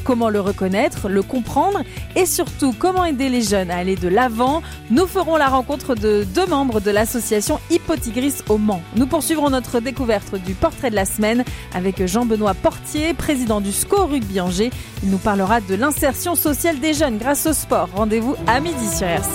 comment le reconnaître, le comprendre et surtout comment aider les jeunes à aller de l'avant. Nous ferons la rencontre de 2 membres de l'association Hippotigris au Mans. Nous poursuivrons notre découverte du portrait de la semaine avec Jean-Benoît Portier, président du SCO Rugby Angers. Il nous parlera de l'insertion sociale des jeunes grâce au sport. Rendez-vous à midi sur RCF.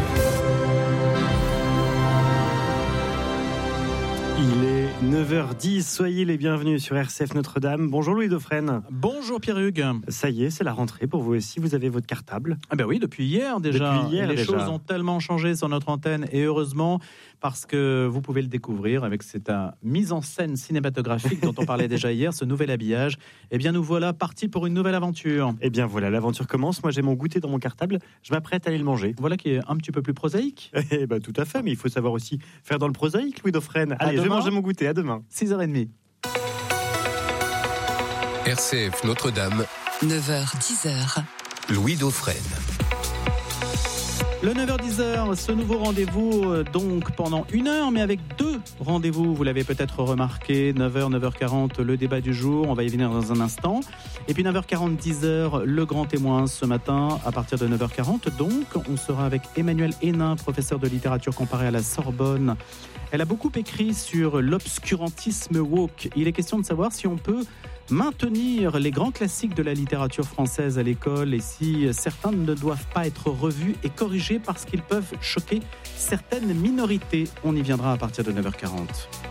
Il est 9h10, soyez les bienvenus sur RCF Notre-Dame. Bonjour Louis Dauphren. Bonjour Pierre-Hugues. Ça y est, c'est la rentrée pour vous aussi, vous avez votre cartable. Ah ben oui, depuis hier déjà. Les choses ont tellement changé sur notre antenne et heureusement parce que vous pouvez le découvrir avec cette mise en scène cinématographique dont on parlait déjà hier, ce nouvel habillage. Eh bien nous voilà partis pour une nouvelle aventure. Eh bien voilà, l'aventure commence. Moi j'ai mon goûter dans mon cartable, je m'apprête à aller le manger. Voilà qui est un petit peu plus prosaïque. Eh ben tout à fait, mais il faut savoir aussi faire dans le prosaïque, Louis Dauphren. Allez, je vais manger mon goûter, à demain. 6h30. RCF Notre-Dame, 9h-10h. Louis Dauphren. Le 9h-10h, ce nouveau rendez-vous donc pendant 1 heure, mais avec 2 rendez-vous. Vous l'avez peut-être remarqué, 9h, 9h40, le débat du jour. On va y venir dans un instant. Et puis 9h40, 10h, le grand témoin ce matin. À partir de 9h40, donc, on sera avec Emmanuelle Hénin, professeure de littérature comparée à la Sorbonne. Elle a beaucoup écrit sur l'obscurantisme woke. Il est question de savoir si on peut maintenir les grands classiques de la littérature française à l'école et si certains ne doivent pas être revus et corrigés parce qu'ils peuvent choquer certaines minorités. On y viendra à partir de 9h40.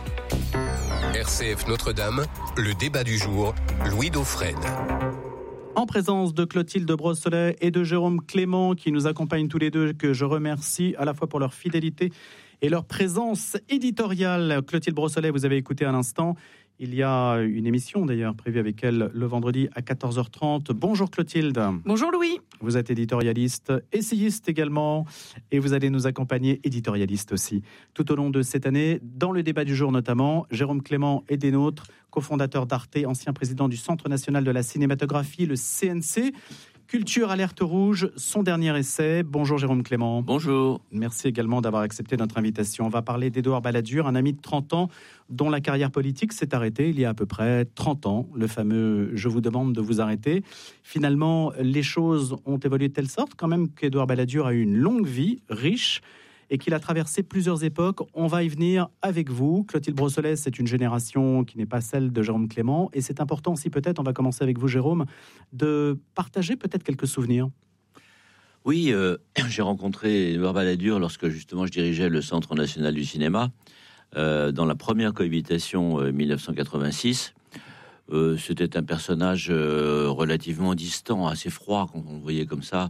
RCF Notre-Dame, le débat du jour, Louis Dauphren. En présence de Clotilde Brossolet et de Jérôme Clément qui nous accompagnent tous les deux, que je remercie à la fois pour leur fidélité et leur présence éditoriale. Clotilde Brossolet, vous avez écouté à l'instant. Il y a une émission d'ailleurs prévue avec elle le vendredi à 14h30. Bonjour Clotilde. Bonjour Louis. Vous êtes éditorialiste, essayiste également, et vous allez nous accompagner, éditorialiste aussi, tout au long de cette année, dans le débat du jour notamment. Jérôme Clément est des nôtres, cofondateur d'Arte, ancien président du Centre national de la cinématographie, le CNC. Culture Alerte Rouge, son dernier essai. Bonjour Jérôme Clément. Bonjour. Merci également d'avoir accepté notre invitation. On va parler d'Édouard Balladur, un ami de 30 ans dont la carrière politique s'est arrêtée il y a à peu près 30 ans. Le fameux « Je vous demande de vous arrêter ». Finalement, les choses ont évolué de telle sorte quand même qu'Édouard Balladur a eu une longue vie, riche, et qu'il a traversé plusieurs époques. On va y venir avec vous. Clotilde Brossolet, c'est une génération qui n'est pas celle de Jérôme Clément. Et c'est important aussi peut-être, on va commencer avec vous Jérôme, de partager peut-être quelques souvenirs. Oui, j'ai rencontré Édouard Balladur lorsque justement je dirigeais le Centre national du cinéma. Dans la première cohabitation 1986. C'était un personnage relativement distant, assez froid, quand on le voyait comme ça.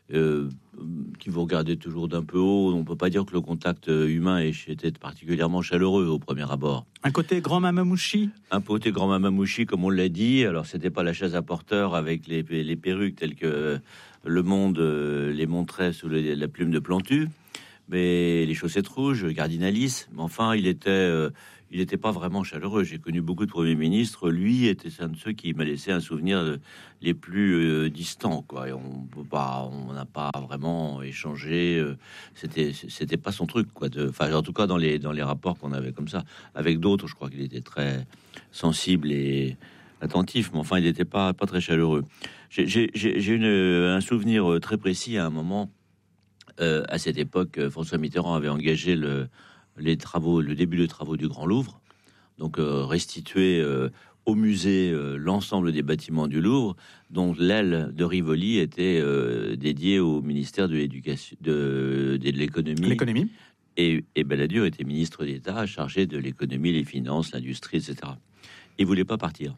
Qui vous regardait toujours d'un peu haut. On ne peut pas dire que le contact humain était particulièrement chaleureux au premier abord. Un côté grand mamamouchi. Un côté grand mamamouchi, comme on l'a dit. Alors, c'était pas la chaise à porteur avec les perruques telles que Le Monde les montrait sous la plume de Plantu, mais les chaussettes rouges, Cardinalis. Mais enfin, il était pas vraiment chaleureux. J'ai connu beaucoup de premiers ministres. Lui était un de ceux qui m'a laissé un souvenir les plus distants, quoi. Et on n'a pas vraiment échangé. C'était pas son truc, quoi. Enfin, en tout cas dans les rapports qu'on avait comme ça avec d'autres, je crois qu'il était très sensible et attentif. Mais enfin, il n'était pas très chaleureux. J'ai un souvenir très précis à un moment. À cette époque, François Mitterrand avait engagé le début des travaux du Grand Louvre, donc restituer au musée l'ensemble des bâtiments du Louvre, dont l'aile de Rivoli était dédiée au ministère de l'éducation, de l'économie. Et Balladur était ministre d'État chargé de l'économie, les finances, l'industrie, etc. Il voulait pas partir.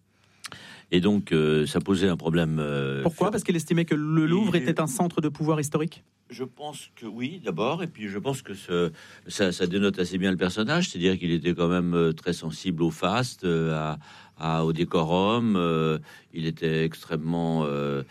Et donc, ça posait un problème. Pourquoi ? Parce qu'il estimait que le Louvre était un centre de pouvoir historique ? Je pense que oui, d'abord. Et puis, je pense que ça dénote assez bien le personnage. C'est-à-dire qu'il était quand même très sensible au faste, au décorum. Il était extrêmement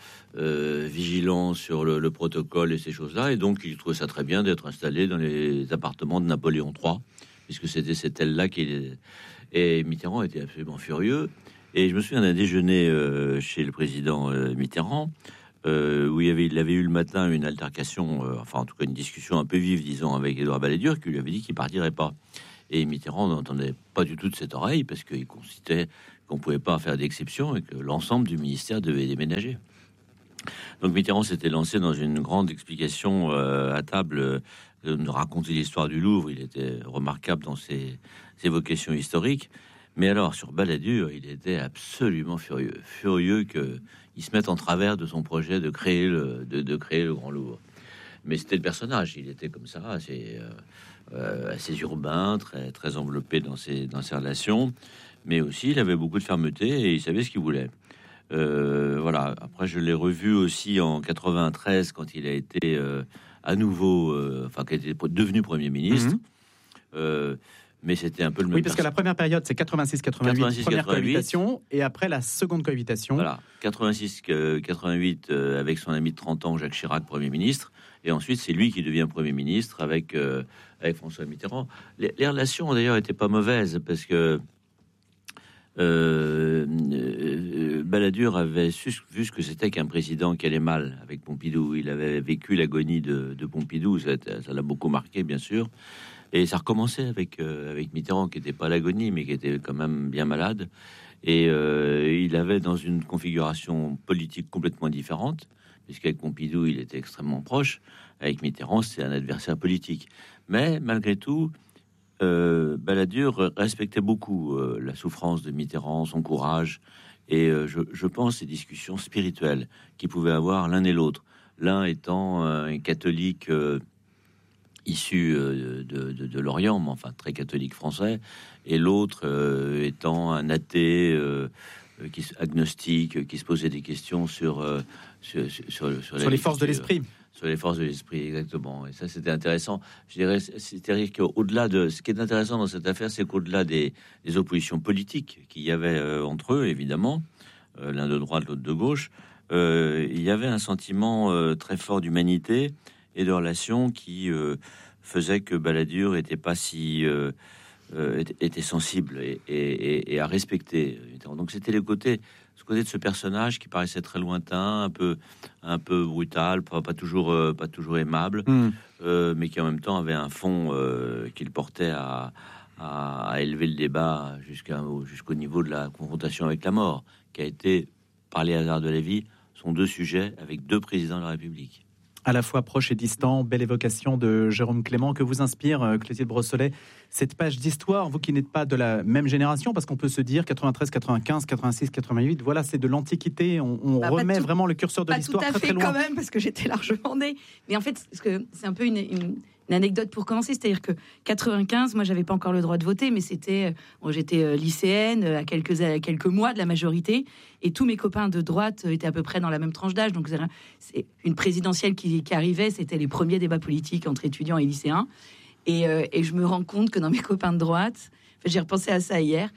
vigilant sur le protocole et ces choses-là. Et donc, il trouvait ça très bien d'être installé dans les appartements de Napoléon III, puisque c'était cette aile-là qu'il... Et Mitterrand était absolument furieux. Et je me souviens d'un déjeuner chez le président Mitterrand, où il avait eu le matin une altercation, enfin en tout cas une discussion un peu vive, disons, avec Édouard Balladur, qui lui avait dit qu'il partirait pas. Et Mitterrand n'entendait pas du tout de cette oreille, parce qu'il considérait qu'on ne pouvait pas faire d'exception et que l'ensemble du ministère devait déménager. Donc Mitterrand s'était lancé dans une grande explication à table, de raconter l'histoire du Louvre. Il était remarquable dans ses évocations historiques. Mais alors, sur Balladur, il était absolument furieux qu'il se mette en travers de son projet de créer le Grand Louvre. Mais c'était le personnage, il était comme ça, assez urbain, très, très enveloppé dans ses relations. Mais aussi, il avait beaucoup de fermeté et il savait ce qu'il voulait. Voilà. Après, je l'ai revu aussi en 93 quand il a été à nouveau, quand il était devenu Premier ministre. Mais c'était un peu le même. Oui, parce que la première période, c'est 86-88, première cohabitation, et après la seconde cohabitation. Voilà, 86-88 avec son ami de 30 ans, Jacques Chirac, Premier ministre, et ensuite c'est lui qui devient Premier ministre avec François Mitterrand. Les relations d'ailleurs n'étaient pas mauvaises parce que Balladur avait vu ce que c'était qu'un président qui allait mal avec Pompidou. Il avait vécu l'agonie de Pompidou, ça l'a beaucoup marqué, bien sûr. Et ça recommençait avec Mitterrand, qui n'était pas à l'agonie, mais qui était quand même bien malade. Et il avait dans une configuration politique complètement différente, puisqu'avec Pompidou, il était extrêmement proche. Avec Mitterrand, c'est un adversaire politique. Mais malgré tout, Balladur respectait beaucoup la souffrance de Mitterrand, son courage, et je pense ces discussions spirituelles qu'ils pouvaient avoir l'un et l'autre. L'un étant un catholique issu de l'Orient, mais enfin très catholique français, et l'autre étant un athée agnostique, qui se posait des questions sur les forces de l'esprit. Sur les forces de l'esprit, exactement. Et ça, c'était intéressant. Je dirais, c'est-à-dire qu'au-delà de... Ce qui est intéressant dans cette affaire, c'est qu'au-delà des oppositions politiques qu'il y avait entre eux, évidemment, l'un de droite, l'autre de gauche, il y avait un sentiment très fort d'humanité et de relations qui faisait que Balladur était pas si... était sensible et à respecter. Donc c'était ce côté de ce personnage qui paraissait très lointain, un peu brutal, pas toujours aimable, mais qui en même temps avait un fond qu'il portait à élever le débat jusqu'au niveau de la confrontation avec la mort, qui a été, par les hasards de la vie, sont deux sujets avec deux présidents de la République. À la fois proche et distant, belle évocation de Jérôme Clément. Que vous inspire, Clotilde Brossolet, cette page d'histoire, vous qui n'êtes pas de la même génération, parce qu'on peut se dire 93, 95, 86, 88, voilà, c'est de l'Antiquité, on remet vraiment le curseur de l'histoire très très loin. Pas tout à fait quand même, parce que j'étais largement née. Mais en fait, c'est un peu une anecdote pour commencer, c'est-à-dire que 95, moi j'avais pas encore le droit de voter, mais j'étais lycéenne à quelques mois de la majorité, et tous mes copains de droite étaient à peu près dans la même tranche d'âge, donc c'est une présidentielle qui arrivait, c'était les premiers débats politiques entre étudiants et lycéens, et je me rends compte que dans mes copains de droite, j'ai repensé à ça hier,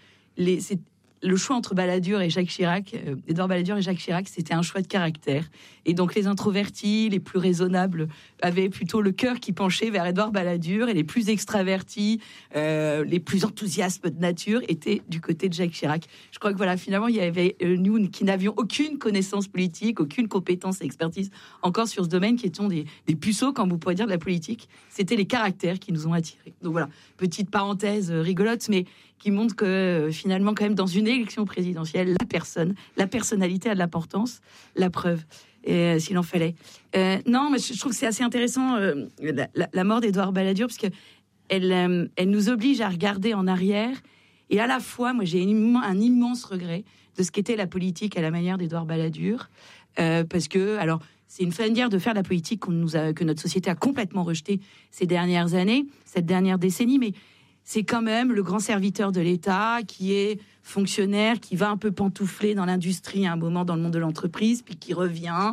le choix entre Balladur et Jacques Chirac, Édouard Balladur et Jacques Chirac, c'était un choix de caractère. Et donc les introvertis, les plus raisonnables, avaient plutôt le cœur qui penchait vers Édouard Balladur, et les plus extravertis, les plus enthousiastes de nature, étaient du côté de Jacques Chirac. Je crois que voilà, finalement, il y avait nous qui n'avions aucune connaissance politique, aucune compétence et expertise encore sur ce domaine, qui étions des puceaux, comme vous pourriez dire, de la politique. C'était les caractères qui nous ont attirés. Donc voilà, petite parenthèse rigolote, mais qui montre que finalement, quand même, dans une élection présidentielle, la personnalité a de l'importance, la preuve, s'il en fallait. Non, mais je trouve que c'est assez intéressant, la mort d'Édouard Balladur, parce qu'elle nous oblige à regarder en arrière, et à la fois, moi, j'ai un immense regret de ce qu'était la politique à la manière d'Édouard Balladur, parce que, alors, c'est une manière de faire de la politique que notre société a complètement rejetée ces dernières années, cette dernière décennie, mais c'est quand même le grand serviteur de l'État qui est fonctionnaire, qui va un peu pantoufler dans l'industrie à un moment dans le monde de l'entreprise, puis qui revient,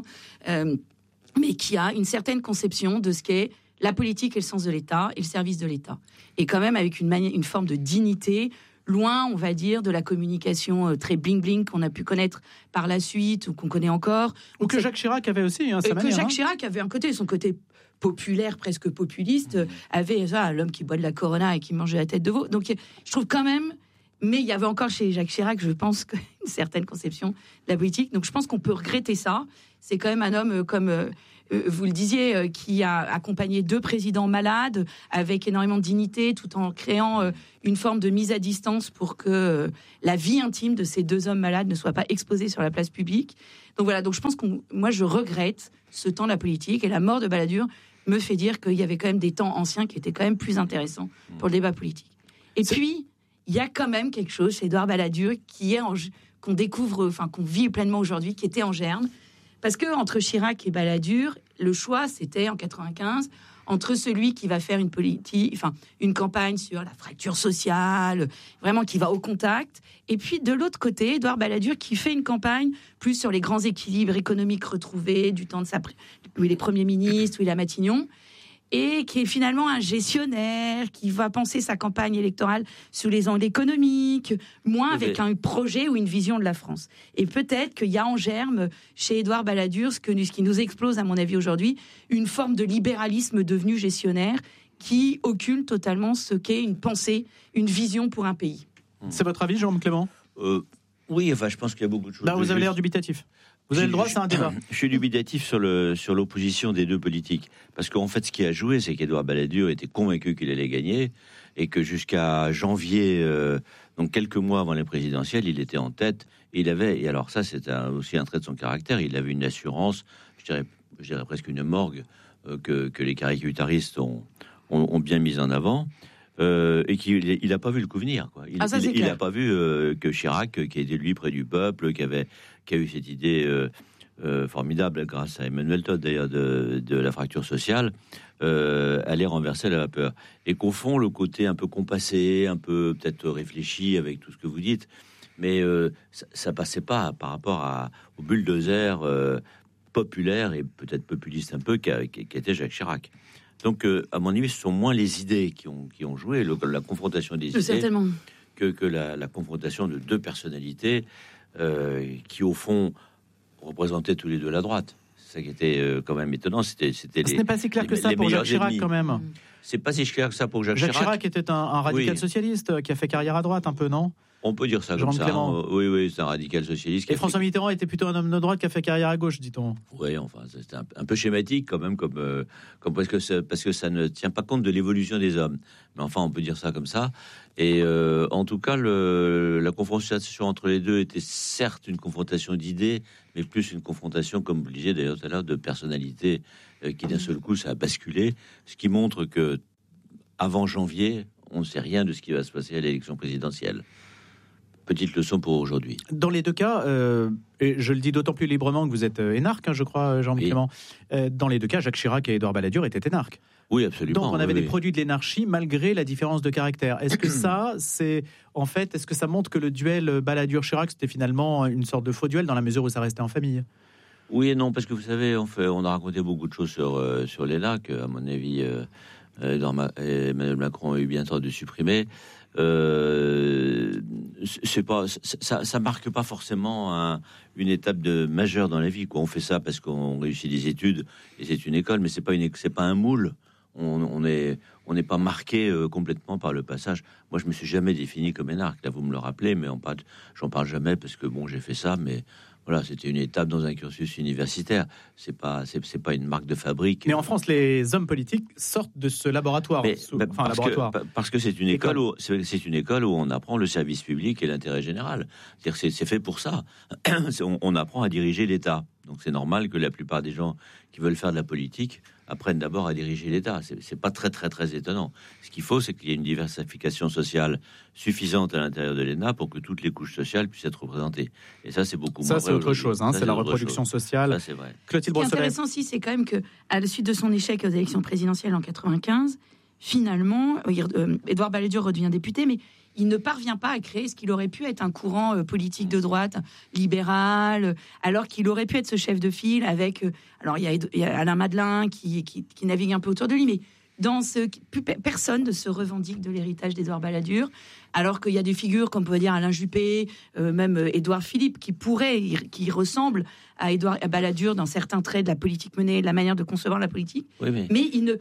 mais qui a une certaine conception de ce qu'est la politique et le sens de l'État et le service de l'État. Et quand même avec une forme de dignité, loin, on va dire, de la communication très bling-bling qu'on a pu connaître par la suite ou qu'on connaît encore. Ou que Jacques Chirac avait aussi, sa manière. Que Jacques Chirac avait son côté populaire, presque populiste, avait l'homme qui boit de la Corona et qui mange la tête de veau. Donc je trouve quand même Mais il y avait encore chez Jacques Chirac, je pense, une certaine conception de la politique. Donc je pense qu'on peut regretter ça. C'est quand même un homme, comme vous le disiez, qui a accompagné 2 présidents malades avec énormément de dignité, tout en créant une forme de mise à distance pour que la vie intime de ces 2 hommes malades ne soit pas exposée sur la place publique. Donc voilà, donc je pense moi je regrette ce temps de la politique, et la mort de Balladur me fait dire qu'il y avait quand même des temps anciens qui étaient quand même plus intéressants pour le débat politique. Et puis, il y a quand même quelque chose chez Édouard Balladur qu'on découvre, enfin qu'on vit pleinement aujourd'hui, qui était en germe. Parce que entre Chirac et Balladur, le choix, c'était en 95, entre celui qui va faire une campagne sur la fracture sociale, vraiment qui va au contact, et puis de l'autre côté, Édouard Balladur qui fait une campagne plus sur les grands équilibres économiques retrouvés du temps où il est Premier ministre, où il est à Matignon, et qui est finalement un gestionnaire, qui va penser sa campagne électorale sous les angles économiques, moins avec un projet ou une vision de la France. Et peut-être qu'il y a en germe chez Édouard Balladur, ce qui nous explose à mon avis aujourd'hui, une forme de libéralisme devenu gestionnaire qui occulte totalement ce qu'est une pensée, une vision pour un pays. C'est votre avis, Jérôme Clément ? Oui, enfin, je pense qu'il y a beaucoup de choses. Vous avez l'air dubitatif. Vous avez le droit, c'est un débat. Je suis dubitatif sur l'opposition des 2 politiques. Parce qu'en fait, ce qui a joué, c'est qu'Édouard Balladur était convaincu qu'il allait gagner, et que jusqu'à janvier, donc quelques mois avant les présidentielles, il était en tête. Et alors ça, c'est aussi un trait de son caractère, il avait une assurance, je dirais presque une morgue, que les caricaturistes ont bien mise en avant. Et qu'il n'a pas vu le coup venir, quoi. Il n'a pas vu que Chirac, qui était lui près du peuple, qui a eu cette idée formidable, grâce à Emmanuel Todt d'ailleurs, de la fracture sociale, allait renverser la vapeur. Et qu'au fond, le côté un peu compassé, un peu peut-être réfléchi avec tout ce que vous dites, mais ça passait pas par rapport au bulldozer populaire et peut-être populiste un peu qu'était Jacques Chirac. Donc, à mon avis, ce sont moins les idées qui ont joué, la confrontation des idées, que la confrontation de 2 personnalités qui, au fond, représentaient tous les 2 la droite. C'est ça qui était quand même étonnant. Ce n'est pas si clair que ça pour Jacques Chirac, quand même. C'est pas si clair que ça pour Jacques Chirac. Jacques Chirac était un radical socialiste qui a fait carrière à droite, un peu, non ? On peut dire ça comme ça. Oui, c'est un radical socialiste. Et François Mitterrand était plutôt un homme de droite qui a fait carrière à gauche, dit-on. Oui, enfin, c'est un peu schématique quand même, comme parce que ça ne tient pas compte de l'évolution des hommes. Mais enfin, on peut dire ça comme ça. Et en tout cas, la confrontation entre les 2 était certes une confrontation d'idées, mais plus une confrontation, comme vous le disiez d'ailleurs tout à l'heure, de personnalités qui d'un seul coup, ça a basculé. Ce qui montre que avant janvier, on ne sait rien de ce qui va se passer à l'élection présidentielle. Petite leçon pour aujourd'hui. Dans les 2 cas, et je le dis d'autant plus librement que vous êtes énarque, je crois, Jean-Michel Clément. Dans les 2 cas, Jacques Chirac et Édouard Balladur étaient énarques. Oui, absolument. Donc on avait des produits de l'énarchie malgré la différence de caractère. Est-ce que est-ce que ça montre que le duel Balladur-Chirac, c'était finalement une sorte de faux duel dans la mesure où ça restait en famille ? Oui et non, parce que vous savez, on a raconté beaucoup de choses sur l'énarque. À mon avis, Emmanuel Macron a eu bien tort de supprimer. C'est pas, ça marque pas forcément une étape majeure dans la vie, quoi. On fait ça parce qu'on réussit des études et c'est une école, mais c'est pas un moule. On n'est pas marqué complètement par le passage. Moi, je me suis jamais défini comme énarque. Là, vous me le rappelez, mais j'en parle jamais parce que bon, j'ai fait ça, mais voilà, c'était une étape dans un cursus universitaire. C'est pas une marque de fabrique. Mais en France, les hommes politiques sortent de ce laboratoire. Parce que c'est une école où on apprend le service public et l'intérêt général. C'est-à-dire c'est fait pour ça. On apprend à diriger l'État. Donc c'est normal que la plupart des gens qui veulent faire de la politique apprennent d'abord à diriger l'État. C'est pas très étonnant. Ce qu'il faut, c'est qu'il y ait une diversification sociale suffisante à l'intérieur de l'ENA pour que toutes les couches sociales puissent être représentées. Et ça, c'est beaucoup moins vrai. Ça, c'est autre chose. C'est la reproduction sociale. Ça, c'est vrai. Clotilde Brossolet. Ce qui est intéressant aussi, c'est quand même que, à la suite de son échec aux élections présidentielles en 95, finalement, Édouard Balladur redevient député, mais il ne parvient pas à créer ce qu'il aurait pu être un courant politique de droite, libéral, alors qu'il aurait pu être ce chef de file avec... alors, il y a Alain Madelin qui navigue un peu autour de lui, mais personne ne se revendique de l'héritage d'Édouard Balladur, alors qu'il y a des figures comme on peut dire Alain Juppé, même Édouard Philippe, qui ressemblent à Balladur dans certains traits de la politique menée, de la manière de concevoir la politique. Oui, mais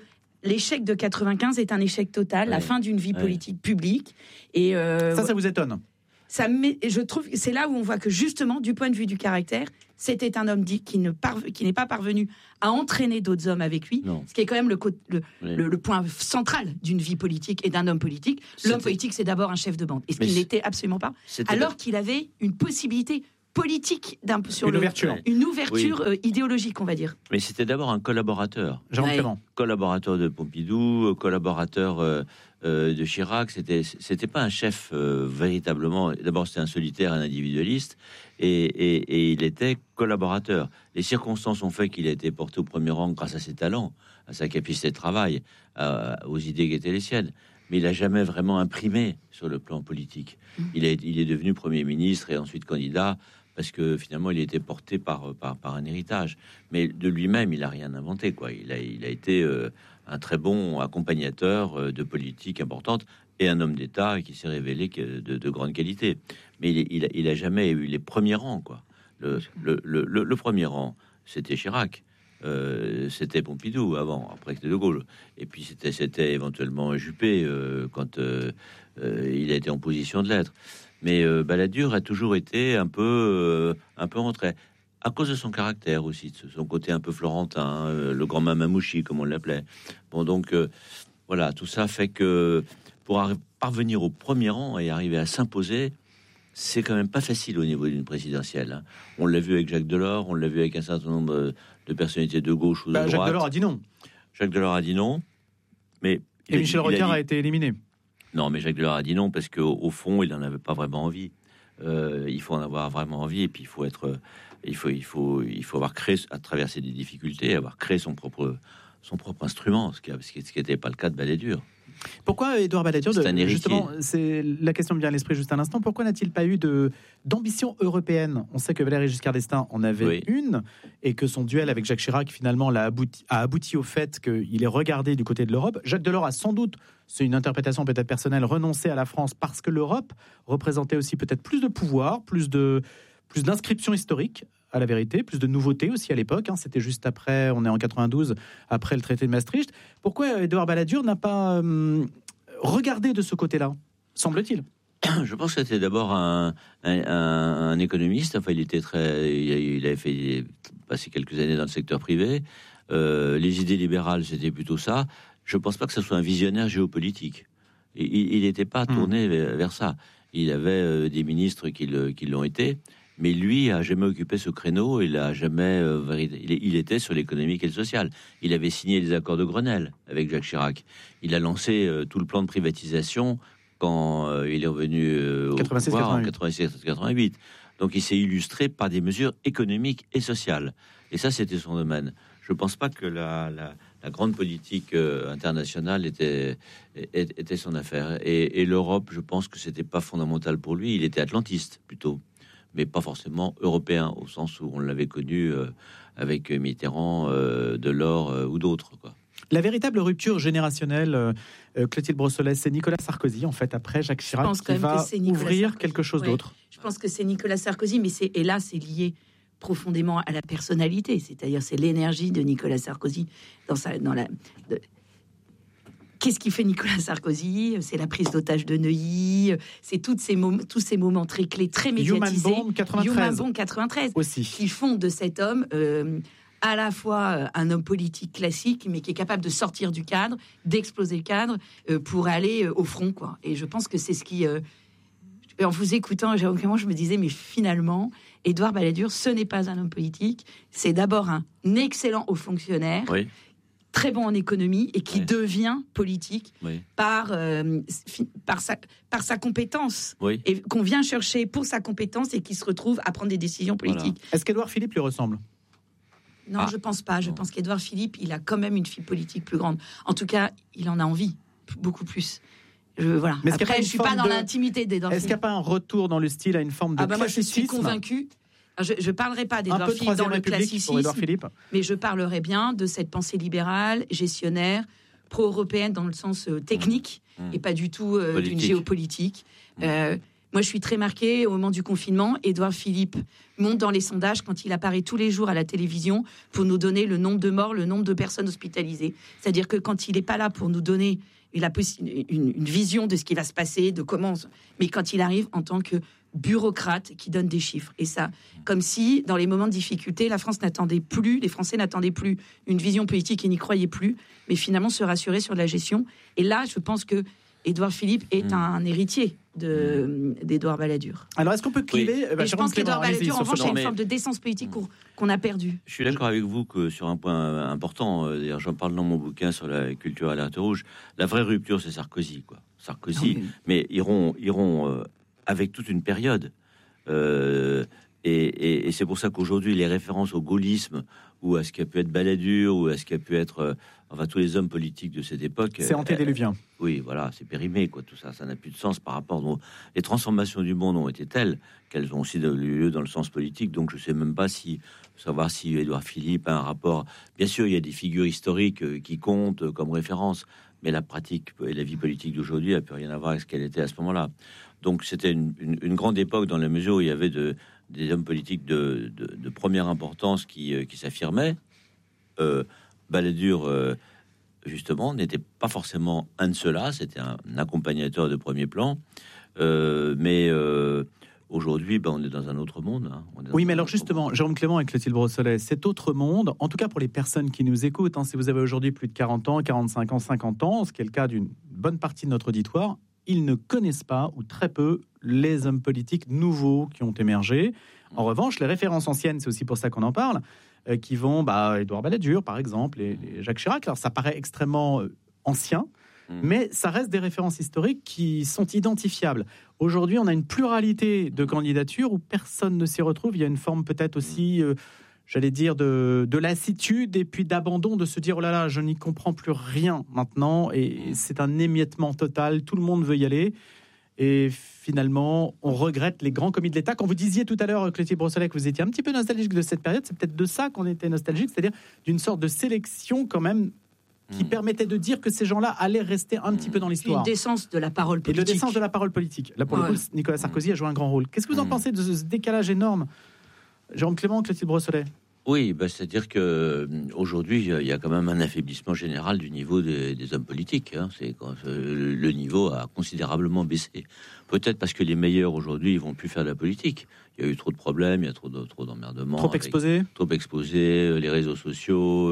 l'échec de 95 est un échec total, la fin d'une vie politique publique. Et ça vous étonne? Je trouve que c'est là où on voit que justement, du point de vue du caractère, c'était un homme dit qui n'est pas parvenu à entraîner d'autres hommes avec lui, ce qui est quand même le point central d'une vie politique et d'un homme politique. L'homme politique, c'est d'abord un chef de bande, et ce qu'il n'était absolument pas, alors qu'il avait une possibilité politique une ouverture idéologique, on va dire. Mais c'était d'abord un collaborateur. Collaborateur de Pompidou, collaborateur de Chirac. C'était pas un chef véritablement. D'abord, c'était un solitaire, un individualiste, et il était collaborateur. Les circonstances ont fait qu'il a été porté au premier rang grâce à ses talents, à sa capacité de travail, aux idées qui étaient les siennes. Mais il n'a jamais vraiment imprimé sur le plan politique. Il est devenu Premier ministre et ensuite candidat, parce que finalement, il était porté par un héritage. Mais de lui-même, il n'a rien inventé, quoi. Il a été un très bon accompagnateur de politique importante et un homme d'État qui s'est révélé de grande qualité. Mais il a jamais eu les premiers rangs, quoi. Le premier rang, c'était Chirac. C'était Pompidou avant, après c'était De Gaulle. Et puis c'était éventuellement Juppé quand il a été en position de l'être. Mais Balladur a toujours été un peu rentré, à cause de son caractère aussi, de son côté un peu florentin, le grand mamamouchi comme on l'appelait. Bon, donc voilà, tout ça fait que pour parvenir au premier rang et arriver à s'imposer, c'est quand même pas facile au niveau d'une présidentielle, hein. On l'a vu avec Jacques Delors, on l'a vu avec un certain nombre de personnalités de gauche ou de droite. Jacques Delors a dit non. Jacques Delors a dit non, mais et Michel Rocard a été éliminé. Non, mais Jacques Delors a dit non parce qu'au fond, il n'en avait pas vraiment envie. Il faut en avoir vraiment envie, et puis il faut avoir créé, à traverser des difficultés, avoir créé son propre instrument, ce qui n'était pas le cas de Balladur. Pourquoi Édouard Balladur, justement, c'est la question me vient à l'esprit juste un instant, pourquoi n'a-t-il pas eu d'ambition européenne? On sait que Valéry Giscard d'Estaing en avait une, et que son duel avec Jacques Chirac finalement a abouti au fait qu'il est regardé du côté de l'Europe. Jacques Delors a sans doute, c'est une interprétation peut-être personnelle, renoncé à la France parce que l'Europe représentait aussi peut-être plus de pouvoir, plus d'inscriptions historiques, à la vérité, plus de nouveautés aussi à l'époque, hein. C'était juste après, on est en 92, après le traité de Maastricht. Pourquoi Édouard Balladur n'a pas regardé de ce côté-là, semble-t-il? Je pense que c'était d'abord un économiste. Enfin, il avait fait passer quelques années dans le secteur privé. Les idées libérales, c'était plutôt ça. Je pense pas que ce soit un visionnaire géopolitique. Il n'était pas tourné vers ça. Il avait des ministres qui l'ont été. Mais lui a jamais occupé ce créneau. Il a jamais. Il était sur l'économique et le social. Il avait signé les accords de Grenelle avec Jacques Chirac. Il a lancé tout le plan de privatisation quand il est revenu au pouvoir en 86-88. Donc il s'est illustré par des mesures économiques et sociales. Et ça, c'était son domaine. Je ne pense pas que la grande politique internationale était son affaire. Et l'Europe, je pense que c'était pas fondamental pour lui. Il était atlantiste plutôt, mais pas forcément européen, au sens où on l'avait connu avec Mitterrand, Delors ou d'autres, quoi. La véritable rupture générationnelle, Clotilde Brossolès, c'est Nicolas Sarkozy, en fait, après Jacques Chirac, qui va ouvrir quelque chose d'autre. Je pense que c'est Nicolas Sarkozy, mais c'est lié profondément à la personnalité, c'est-à-dire c'est l'énergie de Nicolas Sarkozy Qu'est-ce qui fait Nicolas Sarkozy? C'est la prise d'otage de Neuilly, c'est tous ces moments très clés, très médiatisés. Human Bomb 93 aussi, qui font de cet homme à la fois un homme politique classique, mais qui est capable de sortir du cadre, d'exploser le cadre pour aller au front, quoi. Et je pense que c'est ce qui... en vous écoutant, je me disais, mais finalement, Édouard Balladur, ce n'est pas un homme politique, c'est d'abord un excellent haut fonctionnaire, très bon en économie, et qui devient politique par sa compétence, et qu'on vient chercher pour sa compétence, et qui se retrouve à prendre des décisions politiques. Est-ce qu'Édouard Philippe lui ressemble? Non, je pense pas. Je pense qu'Édouard Philippe, il a quand même une fibre politique plus grande. En tout cas, il en a envie, beaucoup plus. Voilà. Mais après, je suis pas dans l'intimité d'Édouard Philippe. Est-ce qu'il n'y a pas un retour dans le style à une forme de classicisme? Moi, je suis convaincue. Je parlerai pas d'Édouard Philippe dans le classicisme, mais je parlerai bien de cette pensée libérale, gestionnaire, pro-européenne dans le sens technique, et pas du tout d'une géopolitique. Moi, je suis très marquée au moment du confinement. Édouard Philippe monte dans les sondages quand il apparaît tous les jours à la télévision pour nous donner le nombre de morts, le nombre de personnes hospitalisées. C'est-à-dire que quand il n'est pas là pour nous donner une vision de ce qui va se passer, de comment... Mais quand il arrive en tant que bureaucrate qui donne des chiffres. Et ça, comme si, dans les moments de difficulté, les Français n'attendaient plus une vision politique et n'y croyaient plus, mais finalement se rassurer sur la gestion. Et là, je pense que Édouard Philippe est un héritier d'Édouard Balladur. Alors, est-ce qu'on peut cliver et je pense qu'Édouard Balladur, en revanche, a une forme de décence politique qu'on a perdue. Je suis d'accord avec vous que sur un point important, d'ailleurs j'en parle dans mon bouquin sur la culture alerte rouge, la vraie rupture c'est Sarkozy, quoi. Sarkozy, mais iront avec toute une période. Et c'est pour ça qu'aujourd'hui, les références au gaullisme ou à ce qui a pu être Balladur ou à ce qui a pu être tous les hommes politiques de cette époque, c'est antédiluvien. Oui, voilà, c'est périmé, quoi. Tout ça, ça n'a plus de sens par rapport. Les transformations du monde ont été telles qu'elles ont aussi eu lieu dans le sens politique. Donc, je sais même pas savoir si Édouard Philippe a un rapport. Bien sûr, il y a des figures historiques qui comptent comme référence, mais la pratique et la vie politique d'aujourd'hui n'a plus rien à voir avec ce qu'elle était à ce moment-là. Donc, c'était une grande époque dans la mesure où il y avait des hommes politiques de première importance qui s'affirmaient. Balladur, justement, n'était pas forcément un de ceux-là, c'était un accompagnateur de premier plan. Mais aujourd'hui, on est dans un autre monde. Hein. Oui, mais alors justement, Jérôme Clément et Clotilde Brossolet, cet autre monde, en tout cas pour les personnes qui nous écoutent, si vous avez aujourd'hui plus de 40 ans, 45 ans, 50 ans, ce qui est le cas d'une bonne partie de notre auditoire, ils ne connaissent pas, ou très peu, les hommes politiques nouveaux qui ont émergé. En revanche, les références anciennes, c'est aussi pour ça qu'on en parle, qui vont, Édouard Balladur, par exemple, et Jacques Chirac. Alors, ça paraît extrêmement ancien, mais ça reste des références historiques qui sont identifiables. Aujourd'hui, on a une pluralité de candidatures où personne ne s'y retrouve. Il y a une forme peut-être aussi, j'allais dire, de lassitude et puis d'abandon, de se dire, oh là là, je n'y comprends plus rien maintenant, et c'est un émiettement total, tout le monde veut y aller. Et finalement, on regrette les grands commis de l'État. Quand vous disiez tout à l'heure, Clotilde Brossolet, que vous étiez un petit peu nostalgique de cette période, c'est peut-être de ça qu'on était nostalgique, c'est-à-dire d'une sorte de sélection quand même qui permettait de dire que ces gens-là allaient rester un petit peu dans l'histoire. Une décence de la parole politique. Et de décence de la parole politique. Là, pour le coup, Nicolas Sarkozy a joué un grand rôle. Qu'est-ce que vous en pensez de ce décalage énorme, Jérôme Clément, Clotilde Brossolet? Oui, c'est-à-dire que aujourd'hui, il y a quand même un affaiblissement général du niveau des hommes politiques. Hein. Le niveau a considérablement baissé. Peut-être parce que les meilleurs aujourd'hui, ils vont plus faire de la politique. Il y a eu trop de problèmes, il y a trop d'emmerdements. Trop exposés, les réseaux sociaux,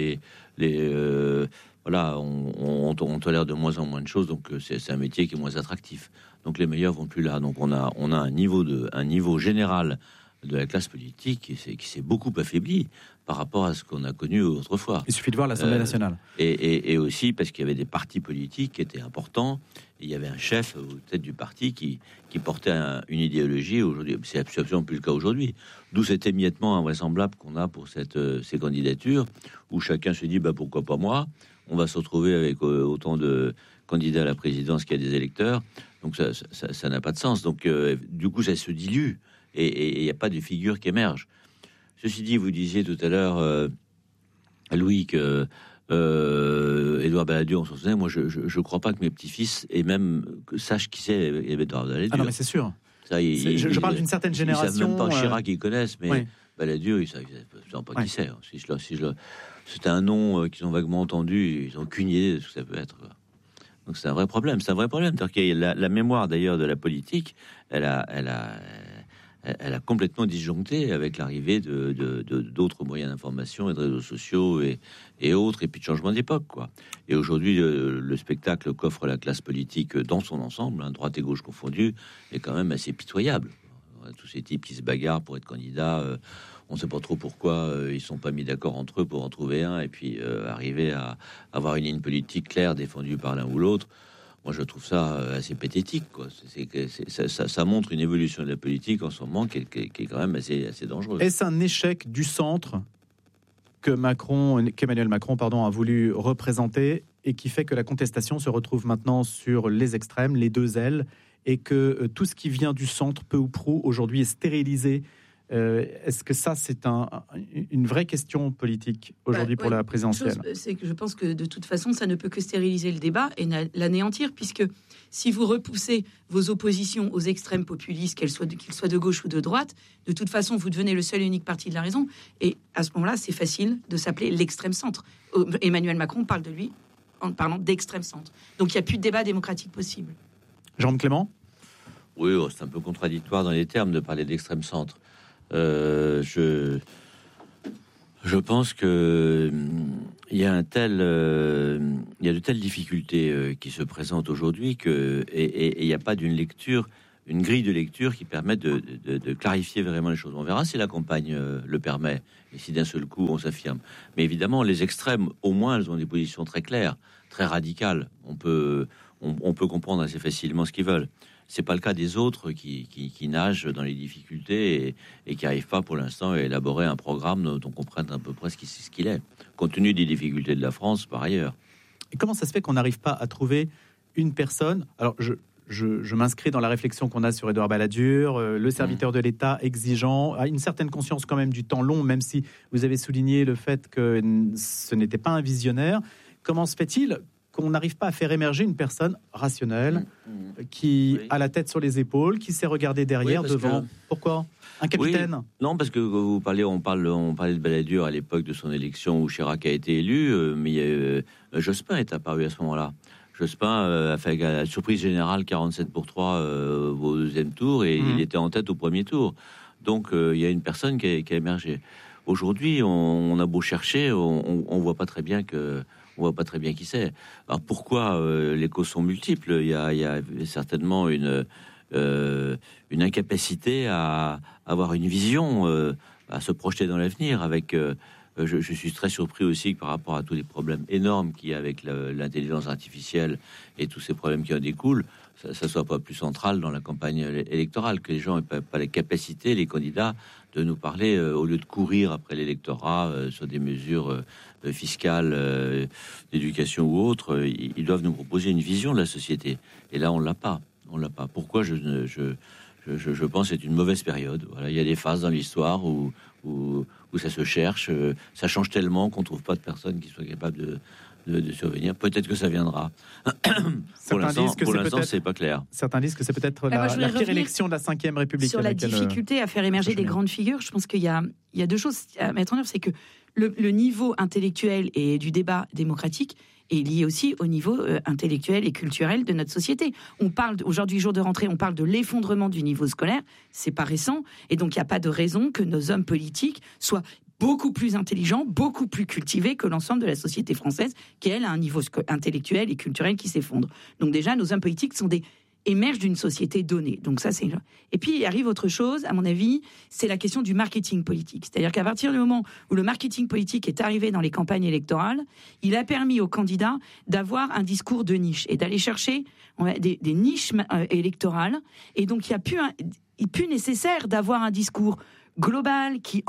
voilà, on tolère de moins en moins de choses. Donc c'est un métier qui est moins attractif. Donc les meilleurs vont plus là. Donc on a un niveau général de la classe politique qui s'est beaucoup affaibli par rapport à ce qu'on a connu autrefois. Il suffit de voir l'Assemblée nationale. Et aussi parce qu'il y avait des partis politiques qui étaient importants. Et il y avait un chef aux têtes du parti qui portait une idéologie. Aujourd'hui, c'est absolument plus le cas aujourd'hui. D'où cet émiettement invraisemblable qu'on a pour ces candidatures, où chacun se dit pourquoi pas moi. On va se retrouver avec autant de candidats à la présidence qu'il y a des électeurs. Donc ça n'a pas de sens. Donc du coup, ça se dilue. Et il n'y a pas de figure qui émerge. Ceci dit, vous disiez tout à l'heure, Louis, que Édouard Balladur, on s'en souvient. Moi, je ne crois pas que mes petits-fils et même sachent qui c'est Édouard Balladur. Ah non, mais c'est sûr. Ça, je parle d'une certaine génération. Ils savent même pas Chirac, ils connaissent, mais Balladur, ils savent pas qui c'est. C'était un nom qu'ils ont vaguement entendu, ils n'ont aucune idée de ce que ça peut être. Quoi. Donc c'est un vrai problème. C'est-à-dire qu'il y a la mémoire d'ailleurs de la politique, elle a complètement disjoncté avec l'arrivée d'autres moyens d'information et de réseaux sociaux et autres, et puis de changement d'époque, quoi. Et aujourd'hui, le spectacle qu'offre la classe politique dans son ensemble, droite et gauche confondues, est quand même assez pitoyable. Tous ces types qui se bagarrent pour être candidats, on ne sait pas trop pourquoi ils sont pas mis d'accord entre eux pour en trouver un, et puis arriver à avoir une ligne politique claire défendue par l'un ou l'autre. Moi, je trouve ça assez pathétique, quoi. Ça montre une évolution de la politique en ce moment qui est quand même assez dangereuse. Est-ce un échec du centre qu'Emmanuel Macron a voulu représenter et qui fait que la contestation se retrouve maintenant sur les extrêmes, les deux ailes, et que tout ce qui vient du centre, peu ou prou, aujourd'hui est stérilisé Est-ce que ça, c'est une vraie question politique aujourd'hui pour la présidentielle ? C'est que je pense que de toute façon, ça ne peut que stériliser le débat et l'anéantir, puisque si vous repoussez vos oppositions aux extrêmes populistes, qu'ils soient de gauche ou de droite, de toute façon, vous devenez le seul et unique parti de la raison. Et à ce moment-là, c'est facile de s'appeler l'extrême centre. Emmanuel Macron parle de lui en parlant d'extrême centre. Donc il n'y a plus de débat démocratique possible. Jérôme Clément ? Oui, c'est un peu contradictoire dans les termes de parler d'extrême centre. Je pense que il y a de telles difficultés qui se présentent aujourd'hui et il n'y a pas une grille de lecture qui permette de clarifier vraiment les choses. On verra si la campagne le permet et si d'un seul coup on s'affirme. Mais évidemment, les extrêmes, au moins, elles ont des positions très claires, très radicales. On peut comprendre assez facilement ce qu'ils veulent. C'est pas le cas des autres qui nagent dans les difficultés et qui n'arrivent pas pour l'instant à élaborer un programme dont on comprenne à peu près ce qu'il est, compte tenu des difficultés de la France par ailleurs. Et comment ça se fait qu'on n'arrive pas à trouver une personne ? Alors, je m'inscris dans la réflexion qu'on a sur Édouard Balladur, le serviteur de l'État exigeant, a une certaine conscience quand même du temps long, même si vous avez souligné le fait que ce n'était pas un visionnaire. Comment se fait-il qu'on n'arrive pas à faire émerger une personne rationnelle qui a la tête sur les épaules, qui sait regarder derrière, devant. Pourquoi ? Un capitaine ? Oui. Non, parce que on parlait de Balladur à l'époque de son élection où Chirac a été élu, mais Jospin est apparu à ce moment-là. Jospin a fait à la surprise générale 47-3 au deuxième tour et il était en tête au premier tour. Donc il y a une personne qui a émergé. Aujourd'hui, on a beau chercher, on voit pas très bien qui c'est. Alors pourquoi les causes sont multiples ? Il y a certainement une incapacité à avoir une vision, à se projeter dans l'avenir. Je suis très surpris aussi que par rapport à tous les problèmes énormes qu'il y a avec l'intelligence artificielle et tous ces problèmes qui en découlent, ça soit pas plus central dans la campagne électorale, que les gens n'aient pas les capacités, les candidats, de nous parler, au lieu de courir après l'électorat sur des mesures fiscales, d'éducation ou autres, ils doivent nous proposer une vision de la société. Et là, on l'a pas. Pourquoi je pense que c'est une mauvaise période. Voilà, il y a des phases dans l'histoire où ça se cherche, ça change tellement qu'on trouve pas de personnes qui soient capables de survenir. Peut-être que ça viendra. Pour l'instant, c'est pas clair. Certains disent que c'est peut-être la pire élection de la Ve République. Sur la difficulté à faire émerger des grandes figures, je pense qu'il y a deux choses à mettre en œuvre. C'est que le niveau intellectuel et du débat démocratique est lié aussi au niveau intellectuel et culturel de notre société. On parle aujourd'hui, jour de rentrée, on parle de l'effondrement du niveau scolaire. C'est pas récent. Et donc, il n'y a pas de raison que nos hommes politiques soient beaucoup plus intelligents, beaucoup plus cultivés que l'ensemble de la société française, qui, elle, a un niveau intellectuel et culturel qui s'effondre. Donc déjà, nos hommes politiques émergent d'une société donnée. Donc ça, c'est... Et puis, il arrive autre chose, à mon avis, c'est la question du marketing politique. C'est-à-dire qu'à partir du moment où le marketing politique est arrivé dans les campagnes électorales, il a permis aux candidats d'avoir un discours de niche et d'aller chercher des niches électorales. Et donc, il n'est plus nécessaire d'avoir un discours global qui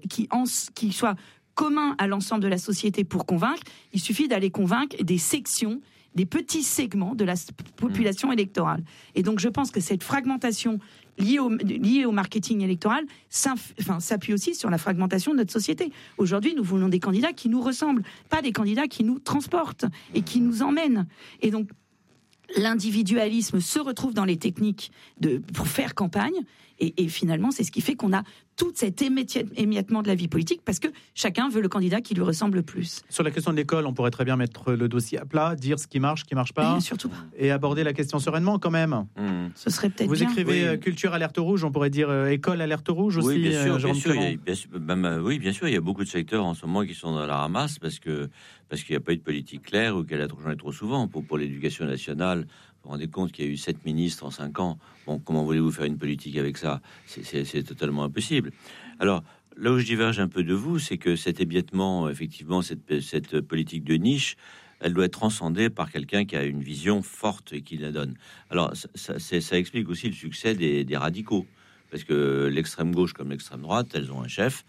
soit commun à l'ensemble de la société pour convaincre. Il suffit d'aller convaincre des sections, des petits segments de la population électorale. Et donc, je pense que cette fragmentation liée au marketing électoral s'appuie aussi sur la fragmentation de notre société. Aujourd'hui, nous voulons des candidats qui nous ressemblent, pas des candidats qui nous transportent et qui nous emmènent. Et donc, l'individualisme se retrouve dans les techniques pour faire campagne. Et finalement, c'est ce qui fait qu'on a tout cet émiettement de la vie politique, parce que chacun veut le candidat qui lui ressemble le plus. Sur la question de l'école, on pourrait très bien mettre le dossier à plat, dire ce qui marche pas, surtout pas. Et aborder la question sereinement quand même. Ce serait peut-être Vous bien. Vous écrivez culture alerte rouge, on pourrait dire école alerte rouge aussi. Oui, bien sûr, bien sûr, il y a beaucoup de secteurs en ce moment qui sont dans la ramasse parce qu'il n'y a pas eu de politique claire ou qu'elle a changé trop souvent. Pour l'éducation nationale, vous vous rendez compte qu'il y a eu 7 ministres en 5 ans. Bon, comment voulez-vous faire une politique avec ça ? C'est totalement impossible. Alors, là où je diverge un peu de vous, c'est que cet émiettement, effectivement, cette politique de niche, elle doit être transcendée par quelqu'un qui a une vision forte et qui la donne. Alors, ça explique aussi le succès des radicaux. Parce que l'extrême gauche comme l'extrême droite, elles ont un chef